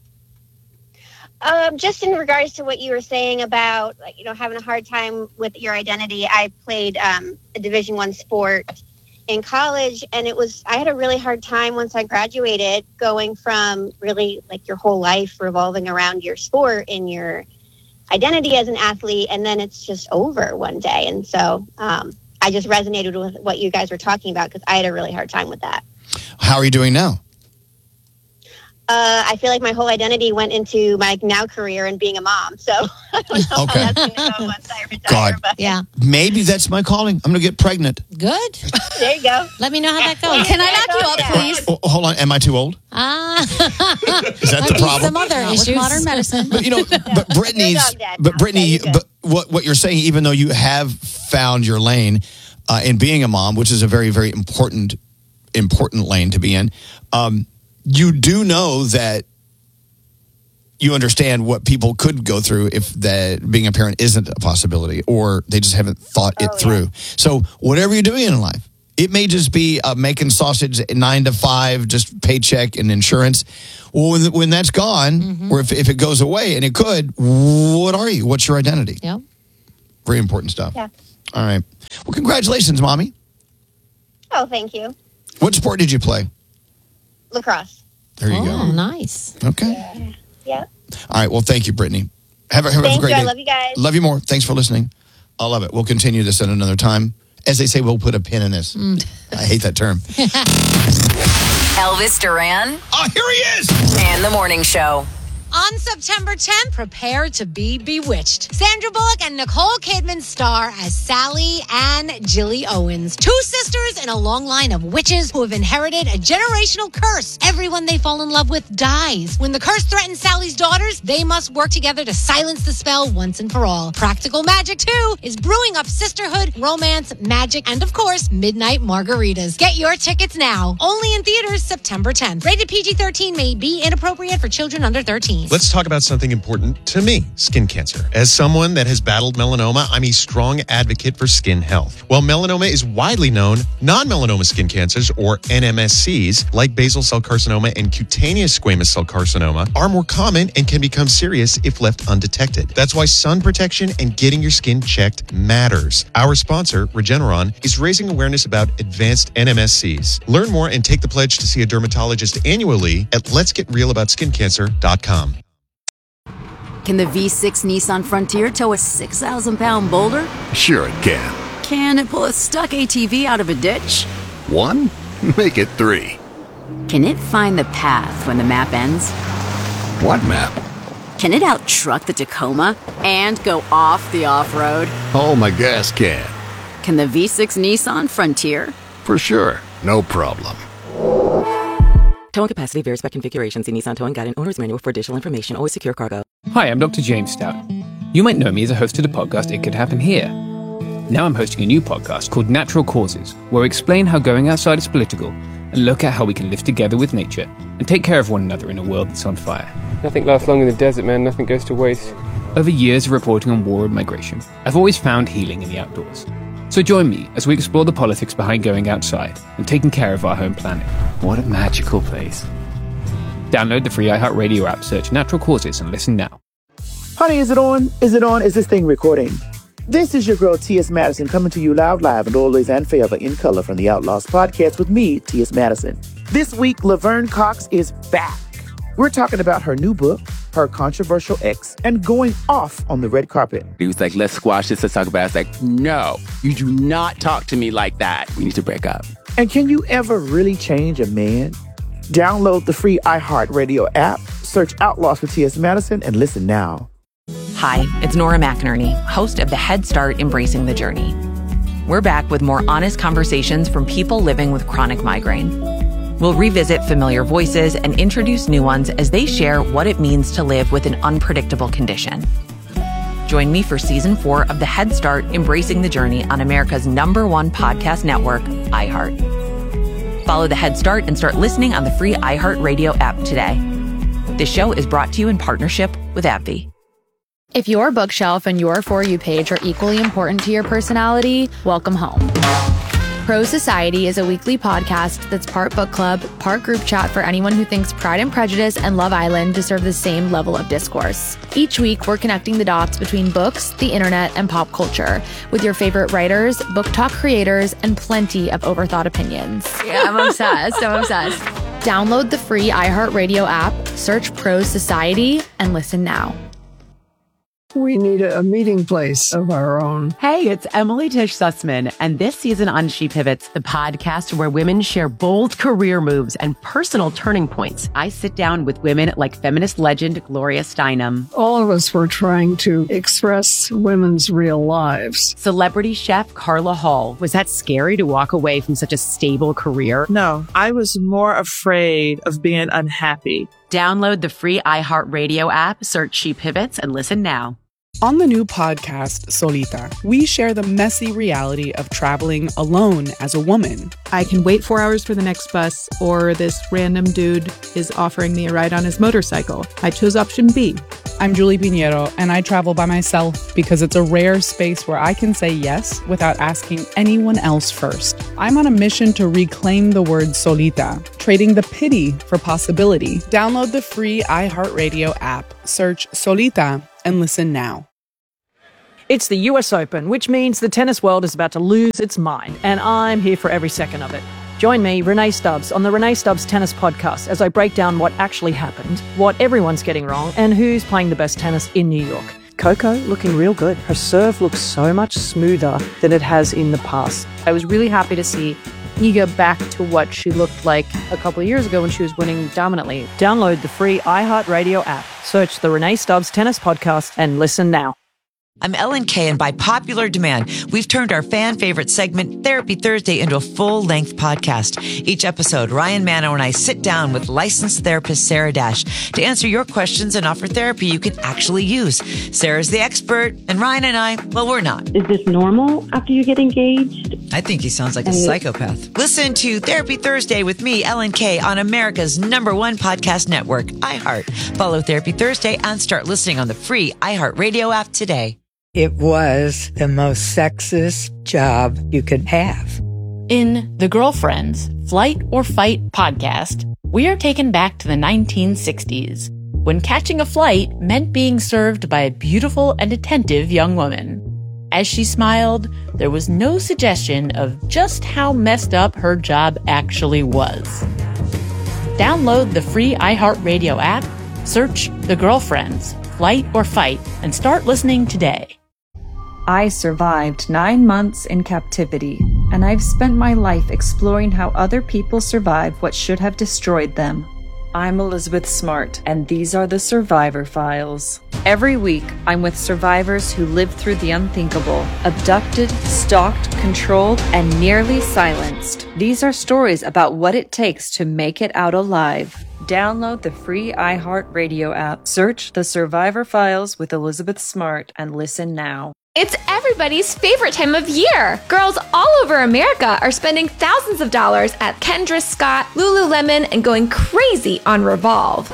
Um, just in regards to what you were saying about, like, you know, having a hard time with your identity, I played um, a Division One sport in college, and it was I had a really hard time once I graduated, going from really like your whole life revolving around your sport and your identity as an athlete, and then it's just over one day. And so um, I just resonated with what you guys were talking about because I had a really hard time with that. How are you doing now? Uh, I feel like my whole identity went into my now career and being a mom. So I don't know Okay. how that's going to go once I retire. God. But Yeah. Maybe that's my calling. I'm going to get pregnant. Good. there you go. Let me know how that goes. Can I knock you up, please? Oh, hold on. Am I too old? Ah. Is that Might the be problem? Some other Not with issues. modern medicine. But you know, but Brittany's, You're dog dad. but No, Brittany, yeah, you're but what what you're saying, even though you have found your lane uh, in being a mom, which is a very very important important lane to be in, um, you do know that you understand what people could go through if that being a parent isn't a possibility, or they just haven't thought it Oh, through. So whatever you're doing in life, it may just be uh, making sausage at nine to five, just paycheck and insurance. Well, when, when that's gone, Mm-hmm. or if, if it goes away, and it could, what are you? What's your identity? Yep. Very important stuff. Yeah. All right. Well, congratulations, Mommy. Oh, thank you. What sport did you play? Lacrosse. There you oh, go. Oh, nice. Okay. Yeah. yeah. All right. Well, thank you, Brittany. Have a, have Thank a great you. day. I love you guys. Love you more. Thanks for listening. I love it. We'll continue this at another time. As they say, we'll put a pin in this. Mm. I hate that term. Elvis Duran. Oh, here he is. And the Morning Show. On September tenth, prepare to be bewitched. Sandra Bullock and Nicole Kidman star as Sally and Jilly Owens, two sisters in a long line of witches who have inherited a generational curse. Everyone they fall in love with dies. When the curse threatens Sally's daughters, they must work together to silence the spell once and for all. Practical Magic two is brewing up sisterhood, romance, magic, and of course, midnight margaritas. Get your tickets now. Only in theaters September tenth. Rated P G thirteen, may be inappropriate for children under thirteen. Let's talk about something important to me, skin cancer. As someone that has battled melanoma, I'm a strong advocate for skin health. While melanoma is widely known, non-melanoma skin cancers, or N M S Cs, like basal cell carcinoma and cutaneous squamous cell carcinoma, are more common and can become serious if left undetected. That's why sun protection and getting your skin checked matters. Our sponsor, Regeneron, is raising awareness about advanced N M S Cs. Learn more and take the pledge to see a dermatologist annually at lets get real about skin cancer dot com. Can the V six Nissan Frontier tow a six thousand pound boulder? Sure it can. Can it pull a stuck A T V out of a ditch? One? Make it three. Can it find the path when the map ends? What map? Can it out-truck the Tacoma and go off the off-road? Oh, my gas can. Can the V six Nissan Frontier? For sure. No problem. Towing capacity varies by configuration. See Nissan Towing Guide and Owner's Manual for additional information. Always secure cargo. Hi, I'm Doctor James Stout. You might know me as a host of the podcast It Could Happen Here. Now I'm hosting a new podcast called Natural Causes, where we explain how going outside is political and look at how we can live together with nature and take care of one another in a world that's on fire. Nothing lasts long in the desert, man. Nothing goes to waste. Over years of reporting on war and migration, I've always found healing in the outdoors. So join me as we explore the politics behind going outside and taking care of our home planet. What a magical place. Download the free iHeartRadio app, search Natural Causes, and listen now. Honey, is it on? Is it on? Is this thing recording? This is your girl, T S. Madison, coming to you loud, live, and always and forever in color from the Outlaws podcast with me, T S. Madison. This week, Laverne Cox is back. We're talking about her new book, her controversial ex, and going off on the red carpet. He was like, let's squash this, let's talk about it. I was like, no, you do not talk to me like that. We need to break up. And can you ever really change a man? Download the free iHeartRadio app, search Outlaws for T S. Madison, and listen now. Hi, it's Nora McInerney, host of the Head Start Embracing the Journey. We're back with more honest conversations from people living with chronic migraine. We'll revisit familiar voices and introduce new ones as they share what it means to live with an unpredictable condition. Join me for season four of the Head Start Embracing the Journey on America's number one podcast network, iHeart. Follow the Head Start and start listening on the free iHeartRadio app today. This show is brought to you in partnership with AbbVie. If your bookshelf and your For You page are equally important to your personality, welcome home. Pro Society is a weekly podcast that's part book club, part group chat for anyone who thinks Pride and Prejudice and Love Island deserve the same level of discourse. Each week, we're connecting the dots between books, the internet, and pop culture with your favorite writers, book talk creators, and plenty of overthought opinions. Yeah, I'm obsessed. I'm obsessed. Download the free iHeartRadio app, search Pro Society, and listen now. We need a meeting place of our own. Hey, it's Emily Tish Sussman, and this season on She Pivots, the podcast where women share bold career moves and personal turning points. I sit down with women like feminist legend Gloria Steinem. All of us were trying to express women's real lives. Celebrity chef Carla Hall. Was that scary to walk away from such a stable career? No, I was more afraid of being unhappy. Download the free iHeartRadio app, search She Pivots, and listen now. On the new podcast, Solita, we share the messy reality of traveling alone as a woman. I can wait four hours for the next bus, or this random dude is offering me a ride on his motorcycle. I chose option B. I'm Julie Pinheiro, and I travel by myself because it's a rare space where I can say yes without asking anyone else first. I'm on a mission to reclaim the word solita, trading the pity for possibility. Download the free iHeartRadio app, search Solita, and listen now. It's the U S Open, which means the tennis world is about to lose its mind, and I'm here for every second of it. Join me, Renee Stubbs, on the Renee Stubbs Tennis Podcast as I break down what actually happened, what everyone's getting wrong, and who's playing the best tennis in New York. Coco looking real good. Her serve looks so much smoother than it has in the past. I was really happy to see Iga back to what she looked like a couple of years ago when she was winning dominantly. Download the free iHeartRadio app, search the Renee Stubbs Tennis Podcast, and listen now. I'm Ellen Kay, and by popular demand, we've turned our fan favorite segment, Therapy Thursday, into a full-length podcast. Each episode, Ryan Mano and I sit down with licensed therapist Sarah Dash to answer your questions and offer therapy you can actually use. Sarah's the expert, and Ryan and I, well, we're not. Is this normal after you get engaged? I think he sounds like a psychopath. Listen to Therapy Thursday with me, Ellen Kay, on America's number one podcast network, iHeart. Follow Therapy Thursday and start listening on the free iHeartRadio app today. It was the most sexist job you could have. In The Girlfriends, Flight or Fight podcast, we are taken back to the nineteen sixties, when catching a flight meant being served by a beautiful and attentive young woman. As she smiled, there was no suggestion of just how messed up her job actually was. Download the free iHeartRadio app, search The Girlfriends, Flight or Fight, and start listening today. I survived nine months in captivity, and I've spent my life exploring how other people survive what should have destroyed them. I'm Elizabeth Smart, and these are the Survivor Files. Every week, I'm with survivors who lived through the unthinkable, abducted, stalked, controlled, and nearly silenced. These are stories about what it takes to make it out alive. Download the free iHeartRadio app, search The Survivor Files with Elizabeth Smart, and listen now. It's everybody's favorite time of year. Girls all over America are spending thousands of dollars at Kendra Scott, Lululemon, and going crazy on Revolve.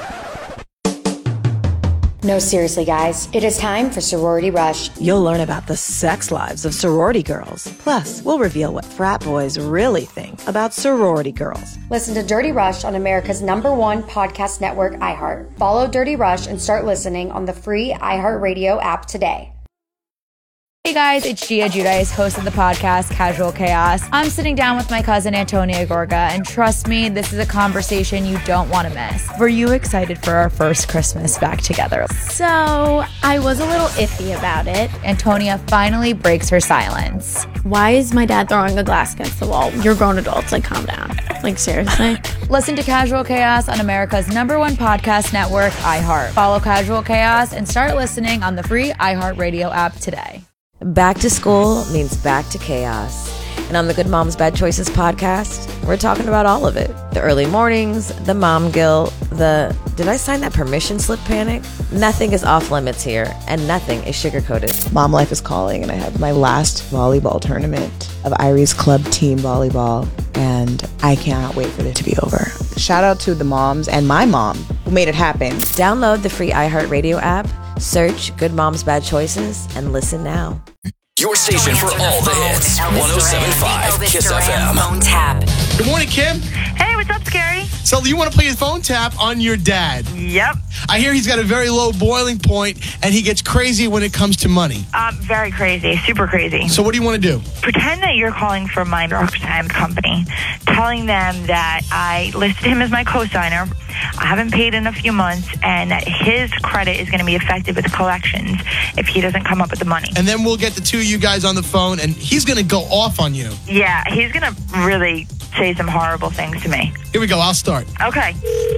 No, seriously, guys. It is time for Sorority Rush. You'll learn about the sex lives of sorority girls. Plus, we'll reveal what frat boys really think about sorority girls. Listen to Dirty Rush on America's number one podcast network, iHeart. Follow Dirty Rush and start listening on the free iHeartRadio app today. Hey guys, it's Gia Giudice, host of the podcast Casual Chaos. I'm sitting down with my cousin Antonia Gorga, and trust me, this is a conversation you don't want to miss. Were you excited for our first Christmas back together? So, I was a little iffy about it. Antonia finally breaks her silence. Why is my dad throwing a glass against the wall? You're grown adults, like calm down. Like seriously? Listen to Casual Chaos on America's number one podcast network, iHeart. Follow Casual Chaos and start listening on the free iHeartRadio app today. Back to school means back to chaos. And on the Good Moms Bad Choices podcast, we're talking about all of it. The early mornings, the mom guilt, the did I sign that permission slip panic? Nothing is off limits here, and nothing is sugar-coated. Mom life is calling, and I have my last volleyball tournament of Irie's Club Team Volleyball, and I cannot wait for it to be over. Shout out to the moms and my mom who made it happen. Download the free iHeartRadio app, search Good Moms Bad Choices, and listen now. Your station for all the hits. one oh seven point five Kiss F M. Phone tap. Good morning, Kim. Hey, what's up, Scary? So you want to play a phone tap on your dad? Yep. I hear he's got a very low boiling point, and he gets crazy when it comes to money. Um, very crazy, super crazy. So what do you want to do? Pretend that you're calling from my Roxtime company, telling them that I listed him as my co-signer, I haven't paid in a few months, and that his credit is going to be affected with collections if he doesn't come up with the money. And then we'll get the two of you guys on the phone, and he's going to go off on you. Yeah, he's going to really say some horrible things to me. Here we go. I'll start. Okay.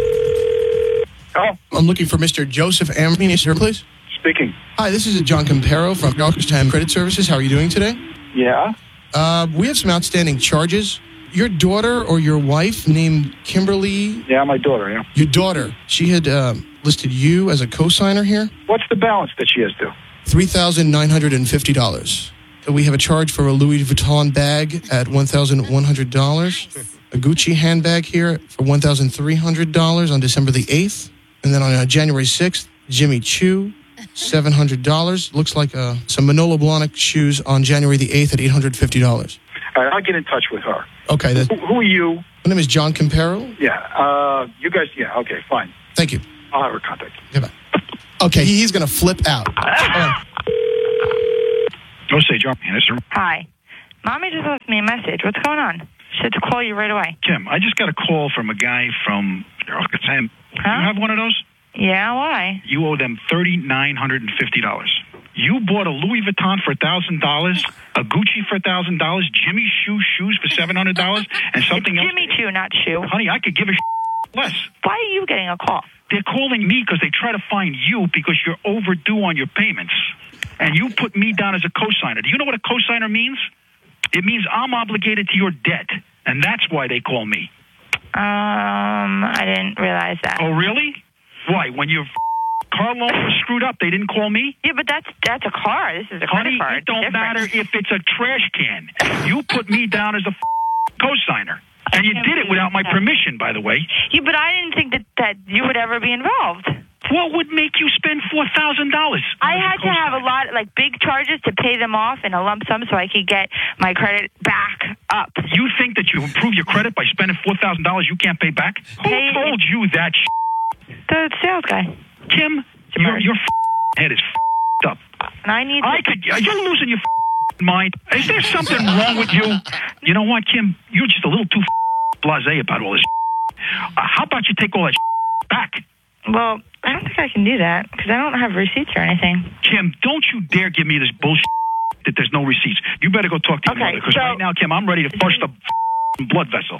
Oh. I'm looking for Mister Joseph Ambrose here, please. Speaking. Hi, this is John Campero from Roxtime Credit Services. How are you doing today? Yeah. Uh, we have some outstanding charges. Your daughter or your wife named Kimberly? Yeah, my daughter, yeah. Your daughter. She had uh, listed you as a co-signer here? What's the balance that she has due? three thousand nine hundred fifty dollars. We have a charge for a Louis Vuitton bag at one thousand one hundred dollars. A Gucci handbag here for one thousand three hundred dollars on December the eighth. And then on uh, January sixth, Jimmy Choo, seven hundred dollars. Looks like uh, some Manolo Blahnik shoes on January the eighth at eight hundred fifty dollars. All right, I'll get in touch with her. Okay. That, who, who are you? My name is John Campero. Yeah. Uh, you guys, yeah, okay, fine. Thank you. I'll have her contact you. Goodbye. Okay, he's going to flip out. Uh, Oh, say, John. Yes, sir. Hi. Mommy just left me a message. What's going on? She said to call you right away. Kim, I just got a call from a guy from... Huh? You have one of those? Yeah, why? You owe them three thousand nine hundred fifty dollars. You bought a Louis Vuitton for one thousand dollars, a Gucci for one thousand dollars, Jimmy Choo shoes for seven hundred dollars, and something it's else. Jimmy Choo, not Choo. Honey, I could give a less. Why are you getting a call? They're calling me because they try to find you because you're overdue on your payments. And you put me down as a cosigner. Do you know what a cosigner means? It means I'm obligated to your debt. And that's why they call me. Um, I didn't realize that. Oh, really? Why? When your car loan was screwed up, they didn't call me? Yeah, but that's that's a car. This is a Honey, credit card. it don't Different. matter if it's a trash can. You put me down as a cosigner. And you did it without my permission, by the way. Yeah, but I didn't think that, that you would ever be involved. What would make you spend four thousand dollars? I had to have a lot, like big charges to pay them off in a lump sum so I could get my credit back up. You think that you improve your credit by spending four thousand dollars you can't pay back? Who Hey, told you that shit? The sales guy. Kim, your, your head is up. And I need I could, you're losing your mind. Is there something wrong with you? You know what, Kim? You're just a little too blasé about all this. Uh, how about you take all that back? Well, I don't think I can do that because I don't have receipts or anything. Kim, don't you dare give me this bullshit that there's no receipts. You better go talk to your Okay, mother because so- right now, Kim, I'm ready to burst a blood vessel.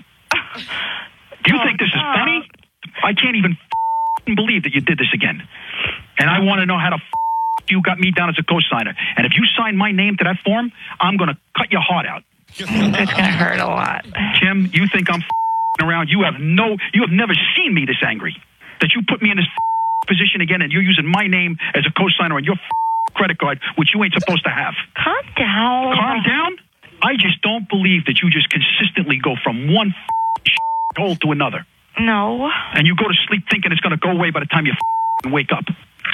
You think this is funny? I can't even believe that you did this again. And I want to know how to you got me down as a cosigner. And if you sign my name to that form, I'm going to cut your heart out. It's going to hurt a lot. Kim, you think I'm around? You have no, you have never seen me this angry. That you put me in this position again and you're using my name as a cosigner on your credit card, which you ain't supposed to have. Calm down. Calm down? I just don't believe that you just consistently go from one hole to another. No. And you go to sleep thinking it's going to go away by the time you wake up.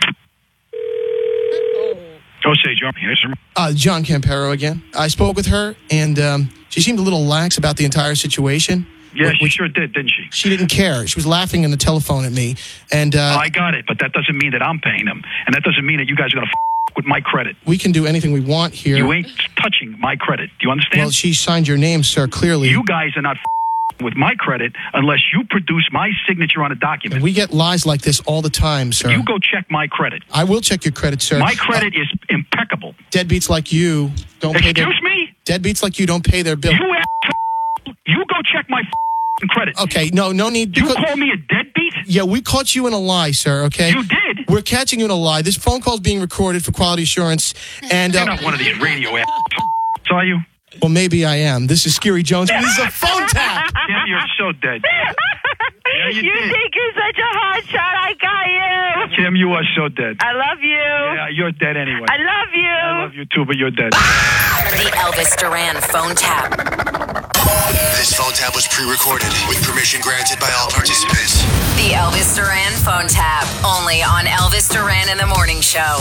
Oh, say, John. Yes, sir. Uh, John Campero again. I spoke with her, and um, she seemed a little lax about the entire situation. Yeah, she sure did, didn't she? She didn't care. She was laughing on the telephone at me. And uh, I got it, but that doesn't mean that I'm paying them. And that doesn't mean that you guys are going to f- with my credit. we can do anything we want here. You ain't touching my credit. Do you understand? Well, she signed your name, sir, clearly. You guys are not f- with my credit unless you produce my signature on a document. We get lies like this all the time, sir. You go check my credit. I will check your credit, sir. My credit is impeccable. Deadbeats like you don't pay their... Excuse me? Deadbeats like you don't pay their bill. You ass- You go check my f- credit. Okay, no, no need... You because- call me a deadbeat? Yeah, we caught you in a lie, sir, okay? You did? We're catching you in a lie. This phone call is being recorded for quality assurance, and... You're Uh, not one of these radio ass are you? well, maybe I am. This is Scary Jones. This is a phone tap! Kim, you're so dead. Yeah, you, You did. think you're such a hot shot. I got you. Kim, you are so dead. I love you. Yeah, you're dead anyway. I love you. I love you too, but you're dead. The Elvis Duran phone tap. This phone tap was pre-recorded with permission granted by all participants. The Elvis Duran phone tap. Only on Elvis Duran in the Morning Show.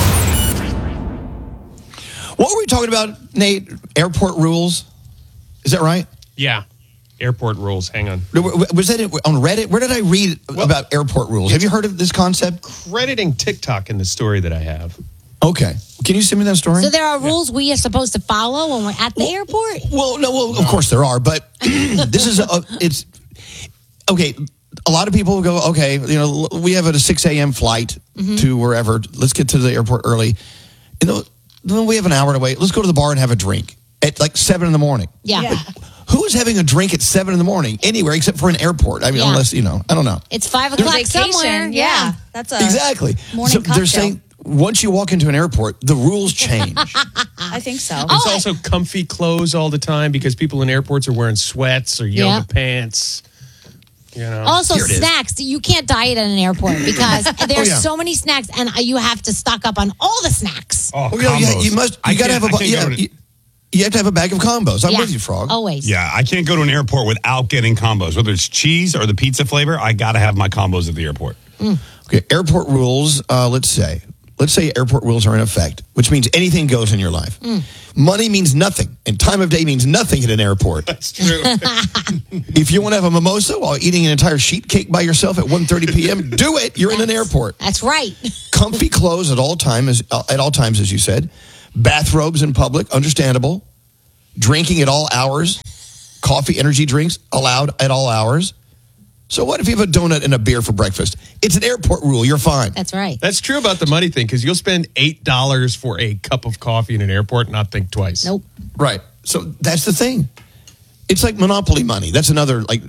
What were we talking about, Nate? Airport rules? Is that right? Yeah. Airport rules. Hang on. Was that on Reddit? Where did I read about airport rules? Have you heard of this concept? Crediting TikTok in the story that I have. Okay. Can you send me that story? So there are rules we are supposed to follow when we're at the airport? Well, no, well, of course there are, but this is, a, it's, okay, a lot of people go, okay, you know, we have a six a.m. flight Mhm. to wherever. Let's get to the airport early. You know, then we have an hour to wait. Let's go to the bar and have a drink at like seven in the morning. Yeah. Like, who is having a drink at seven in the morning anywhere except for an airport? I mean, Yeah. unless, you know, I don't know. It's five o'clock Vacation, somewhere. yeah. That's a Exactly. morning So cocktail. they're saying once you walk into an airport, the rules change. I think so. It's also comfy clothes all the time because people in airports are wearing sweats or yoga Yeah. pants. You know. Also, Here it is. snacks. You can't diet at an airport because there's Oh, yeah. so many snacks, and you have to stock up on all the snacks. Oh, Oh, yeah, yeah, you must. You I got to can't- have a. I bu- can't Yeah, go to- you, you have to have a bag of combos. I'm Yeah. with you, Frog. Always. Yeah, I can't go to an airport without getting combos. Whether it's cheese or the pizza flavor, I got to have my combos at the airport. Okay, airport rules. Uh, let's say, let's say airport rules are in effect, which means anything goes in your life. Money means nothing, and time of day means nothing at an airport. That's true. If you want to have a mimosa while eating an entire sheet cake by yourself at one thirty p.m., do it. You're in an airport. That's right. Comfy clothes at all time is uh, at all times, as you said. Bathrobes in public, understandable. Drinking at all hours. Coffee, energy drinks allowed at all hours. So what if you have a donut and a beer for breakfast? It's an airport rule. You're fine. That's right. That's true about the money thing, because you'll spend eight dollars for a cup of coffee in an airport and not think twice. Nope. Right. So that's the thing. It's like Monopoly money. That's another, like,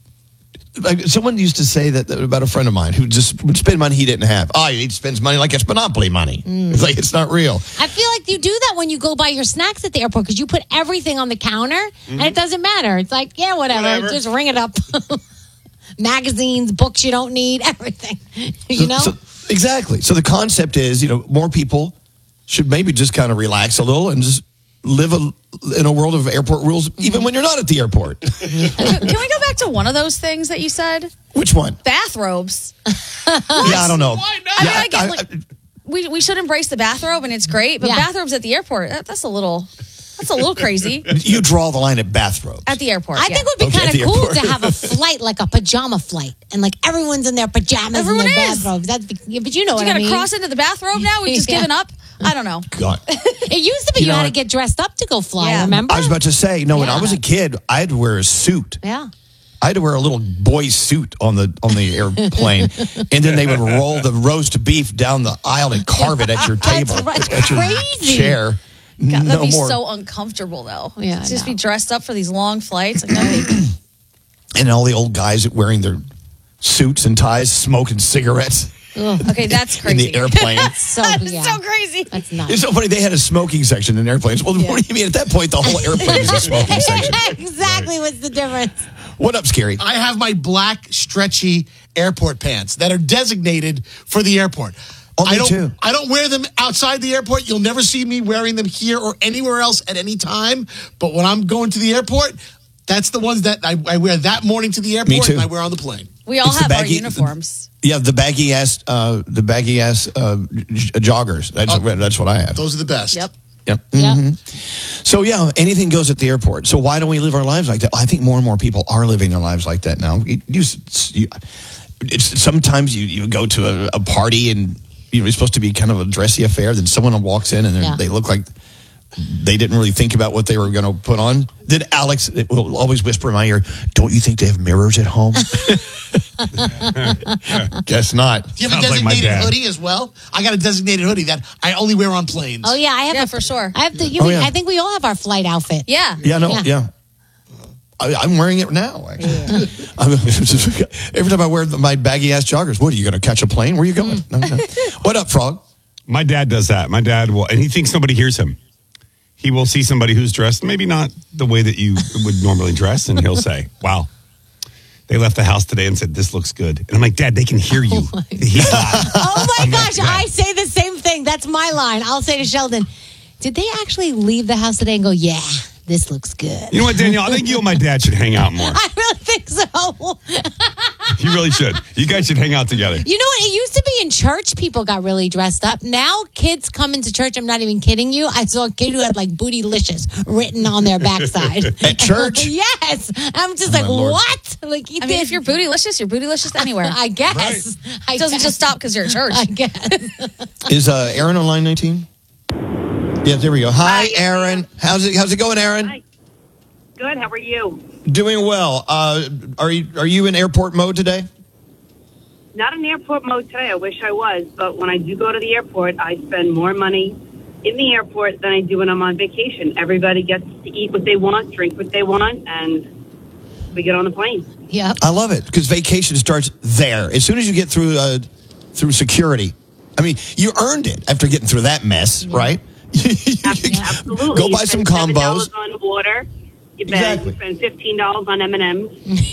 like someone used to say that about a friend of mine who just would spend money he didn't have. Oh, he spends money like it's Monopoly money. Mm. It's like, it's not real. I feel like you do that when you go buy your snacks at the airport, because you put everything on the counter mm-hmm. and it doesn't matter. It's like, yeah, whatever. whatever. Just ring it up. Magazines, books you don't need, everything. You know? So, so, exactly. So the concept is, you know, more people should maybe just kind of relax a little and just live a, in a world of airport rules, mm-hmm. even when you're not at the airport. Can we go back to one of those things that you said? Which one? Bathrobes. Yeah, I don't know. Why not? Yeah, I mean, I get, I, like, I, we we should embrace the bathrobe, and it's great. But Yeah. bathrobes at the airport, that, that's a little, that's a little crazy. You draw the line at bathrobe. At the airport, I yeah. think it would be Okay, kind at the of cool airport. to have a flight, like a pajama flight, and like everyone's in their pajamas Everyone and their is. bathrobes. That's, yeah, but you know You what got I to mean. cross into the bathrobe now? We've just Yeah. given up? I don't know. God. It used to be You you, know had to what? get dressed up to go fly. Yeah. Remember? I was about to say, no, when I Yeah. was a kid, I had to wear a suit. yeah. I had to wear a little boy suit on the on the airplane, and then they would roll the roast beef down the aisle and carve it at your table, That's right. at your Crazy. chair. God, that'd no be more. so uncomfortable, though. Yeah, I Just know. be dressed up for these long flights. Like, that'd be, And all the old guys wearing their suits and ties, smoking cigarettes okay, that's in crazy. the airplane. So, That's yeah. so crazy. That's nuts. It's so funny. They had a smoking section in airplanes. Well, what do you mean? At that point, the whole airplane is a smoking section. Exactly. What's the difference? What up, Scary? I have my black, stretchy airport pants that are designated for the airport. Oh, me I don't, too. I don't wear them outside the airport. You'll never see me wearing them here or anywhere else at any time. But when I'm going to the airport, that's the ones that I, I wear that morning to the airport too. and I wear on the plane. We all It's the have our baggy- uniforms. Yeah, the baggy ass, uh, the baggy ass uh, j- joggers. That's Oh. that's what I have. Those are the best. Yep. Yep. Yeah. Mhm. So yeah, anything goes at the airport. So why don't we live our lives like that? I think more and more people are living their lives like that now. You, you, you, it's, sometimes you, you go to a, a party and you know, it's supposed to be kind of a dressy affair. Then someone walks in and they're- Yeah. they look like they didn't really think about what they were going to put on. Then Alex will always whisper in my ear, "Don't you think they have mirrors at home?" Guess not. Do you have Sounds a like my designated dad. hoodie as well? I got a designated hoodie that I only wear on planes. Oh yeah, I have. Yeah, a, for sure. I have the. You Oh, mean, yeah. I think we all have our flight outfit. Yeah. Yeah, no, Yeah. yeah. I, I'm wearing it now. Actually, I'm, every time I wear my baggy ass joggers, what are you going to catch a plane? Where are you going? No, no. What up, Frog? My dad does that. My dad will, and he thinks nobody hears him. He will see somebody who's dressed maybe not the way that you would normally dress, and he'll say, "Wow, they left the house today and said this looks good." And I'm like, "Dad, they can hear you." He's loud. Oh my I'm like, gosh, "Yeah." I say the same thing. That's my line. I'll say to Sheldon, "Did they actually leave the house today and go, yeah, this looks good?" You know what, Danielle? I think you and my dad should hang out more. I really think so. You really should. You guys should hang out together. You know what? It used to be in church, people got really dressed up. Now kids come into church. I'm not even kidding you. I saw a kid who had like bootylicious written on their backside. At church? Yes. I'm just Oh, like, my Lord. what? Like, he I mean, did- if you're bootylicious, you're bootylicious anywhere. I guess. I It doesn't guess. just stop because you're at church. I guess. Is uh, Aaron on line nineteen? Yeah, there we go. Hi, Aaron. How's it? How's it going, Aaron? Hi. Good. How are you? Doing well. Uh, are you Are you in airport mode today? Not in airport mode today. I wish I was, but when I do go to the airport, I spend more money in the airport than I do when I'm on vacation. Everybody gets to eat what they want, drink what they want, and we get on the plane. Yeah. I love it because vacation starts there. As soon as you get through uh, through security, I mean, you earned it after getting through that mess, right? Absolutely. Go buy You some spend seven dollars combos. on water. You, bet, Exactly. you spend fifteen dollars on M and M's.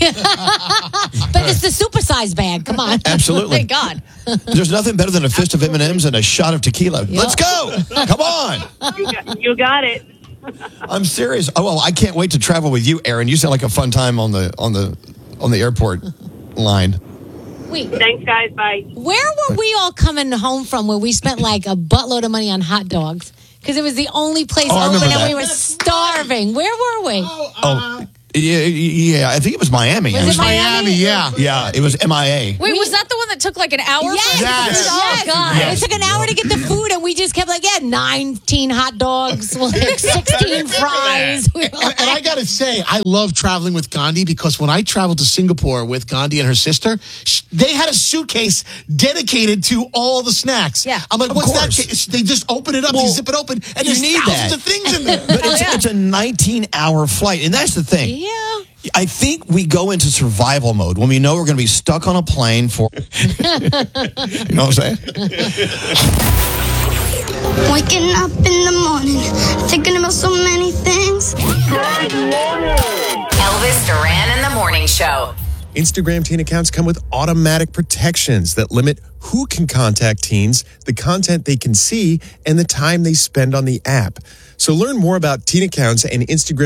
But it's the supersized bag. Come on. Absolutely. Thank God. There's nothing better than a fist of M and M's and a shot of tequila. Let's go. Come on. You got, you got it. I'm serious. Oh, well, I can't wait to travel with you, Aaron. You sound like a fun time on the on the on the airport line. Wait. Thanks, guys. Bye. Where were we all coming home from where we spent like a buttload of money on hot dogs? Because it was the only place Oh, I open remember and that. we were starving. Where were we? Oh, Yeah, yeah, I think it was Miami. Was it Miami? yeah. Yeah, it was M I A. Wait, was that the one that took like an hour? Yes. for us to get the Yes. food? Oh, Yes. God. Yes. It took an hour to get the food, and we just kept like, yeah, nineteen hot dogs, like sixteen fries. We were And, like, and I got to say, I love traveling with Gandhi because when I traveled to Singapore with Gandhi and her sister, sh- they had a suitcase dedicated to all the snacks. Yeah. I'm like, Of what's that? course. Case? They just open it up, Well, you zip it open, and you there's need thousands that. of things in there. But it's, it's a nineteen-hour flight, and that's the thing. yeah. I think we go into survival mode when we know we're going to be stuck on a plane for. You know what I'm saying? Waking up in the morning, thinking about so many things. Elvis Duran in the Morning Show. Instagram teen accounts come with automatic protections that limit who can contact teens, the content they can see, and the time they spend on the app. So learn more about teen accounts and Instagram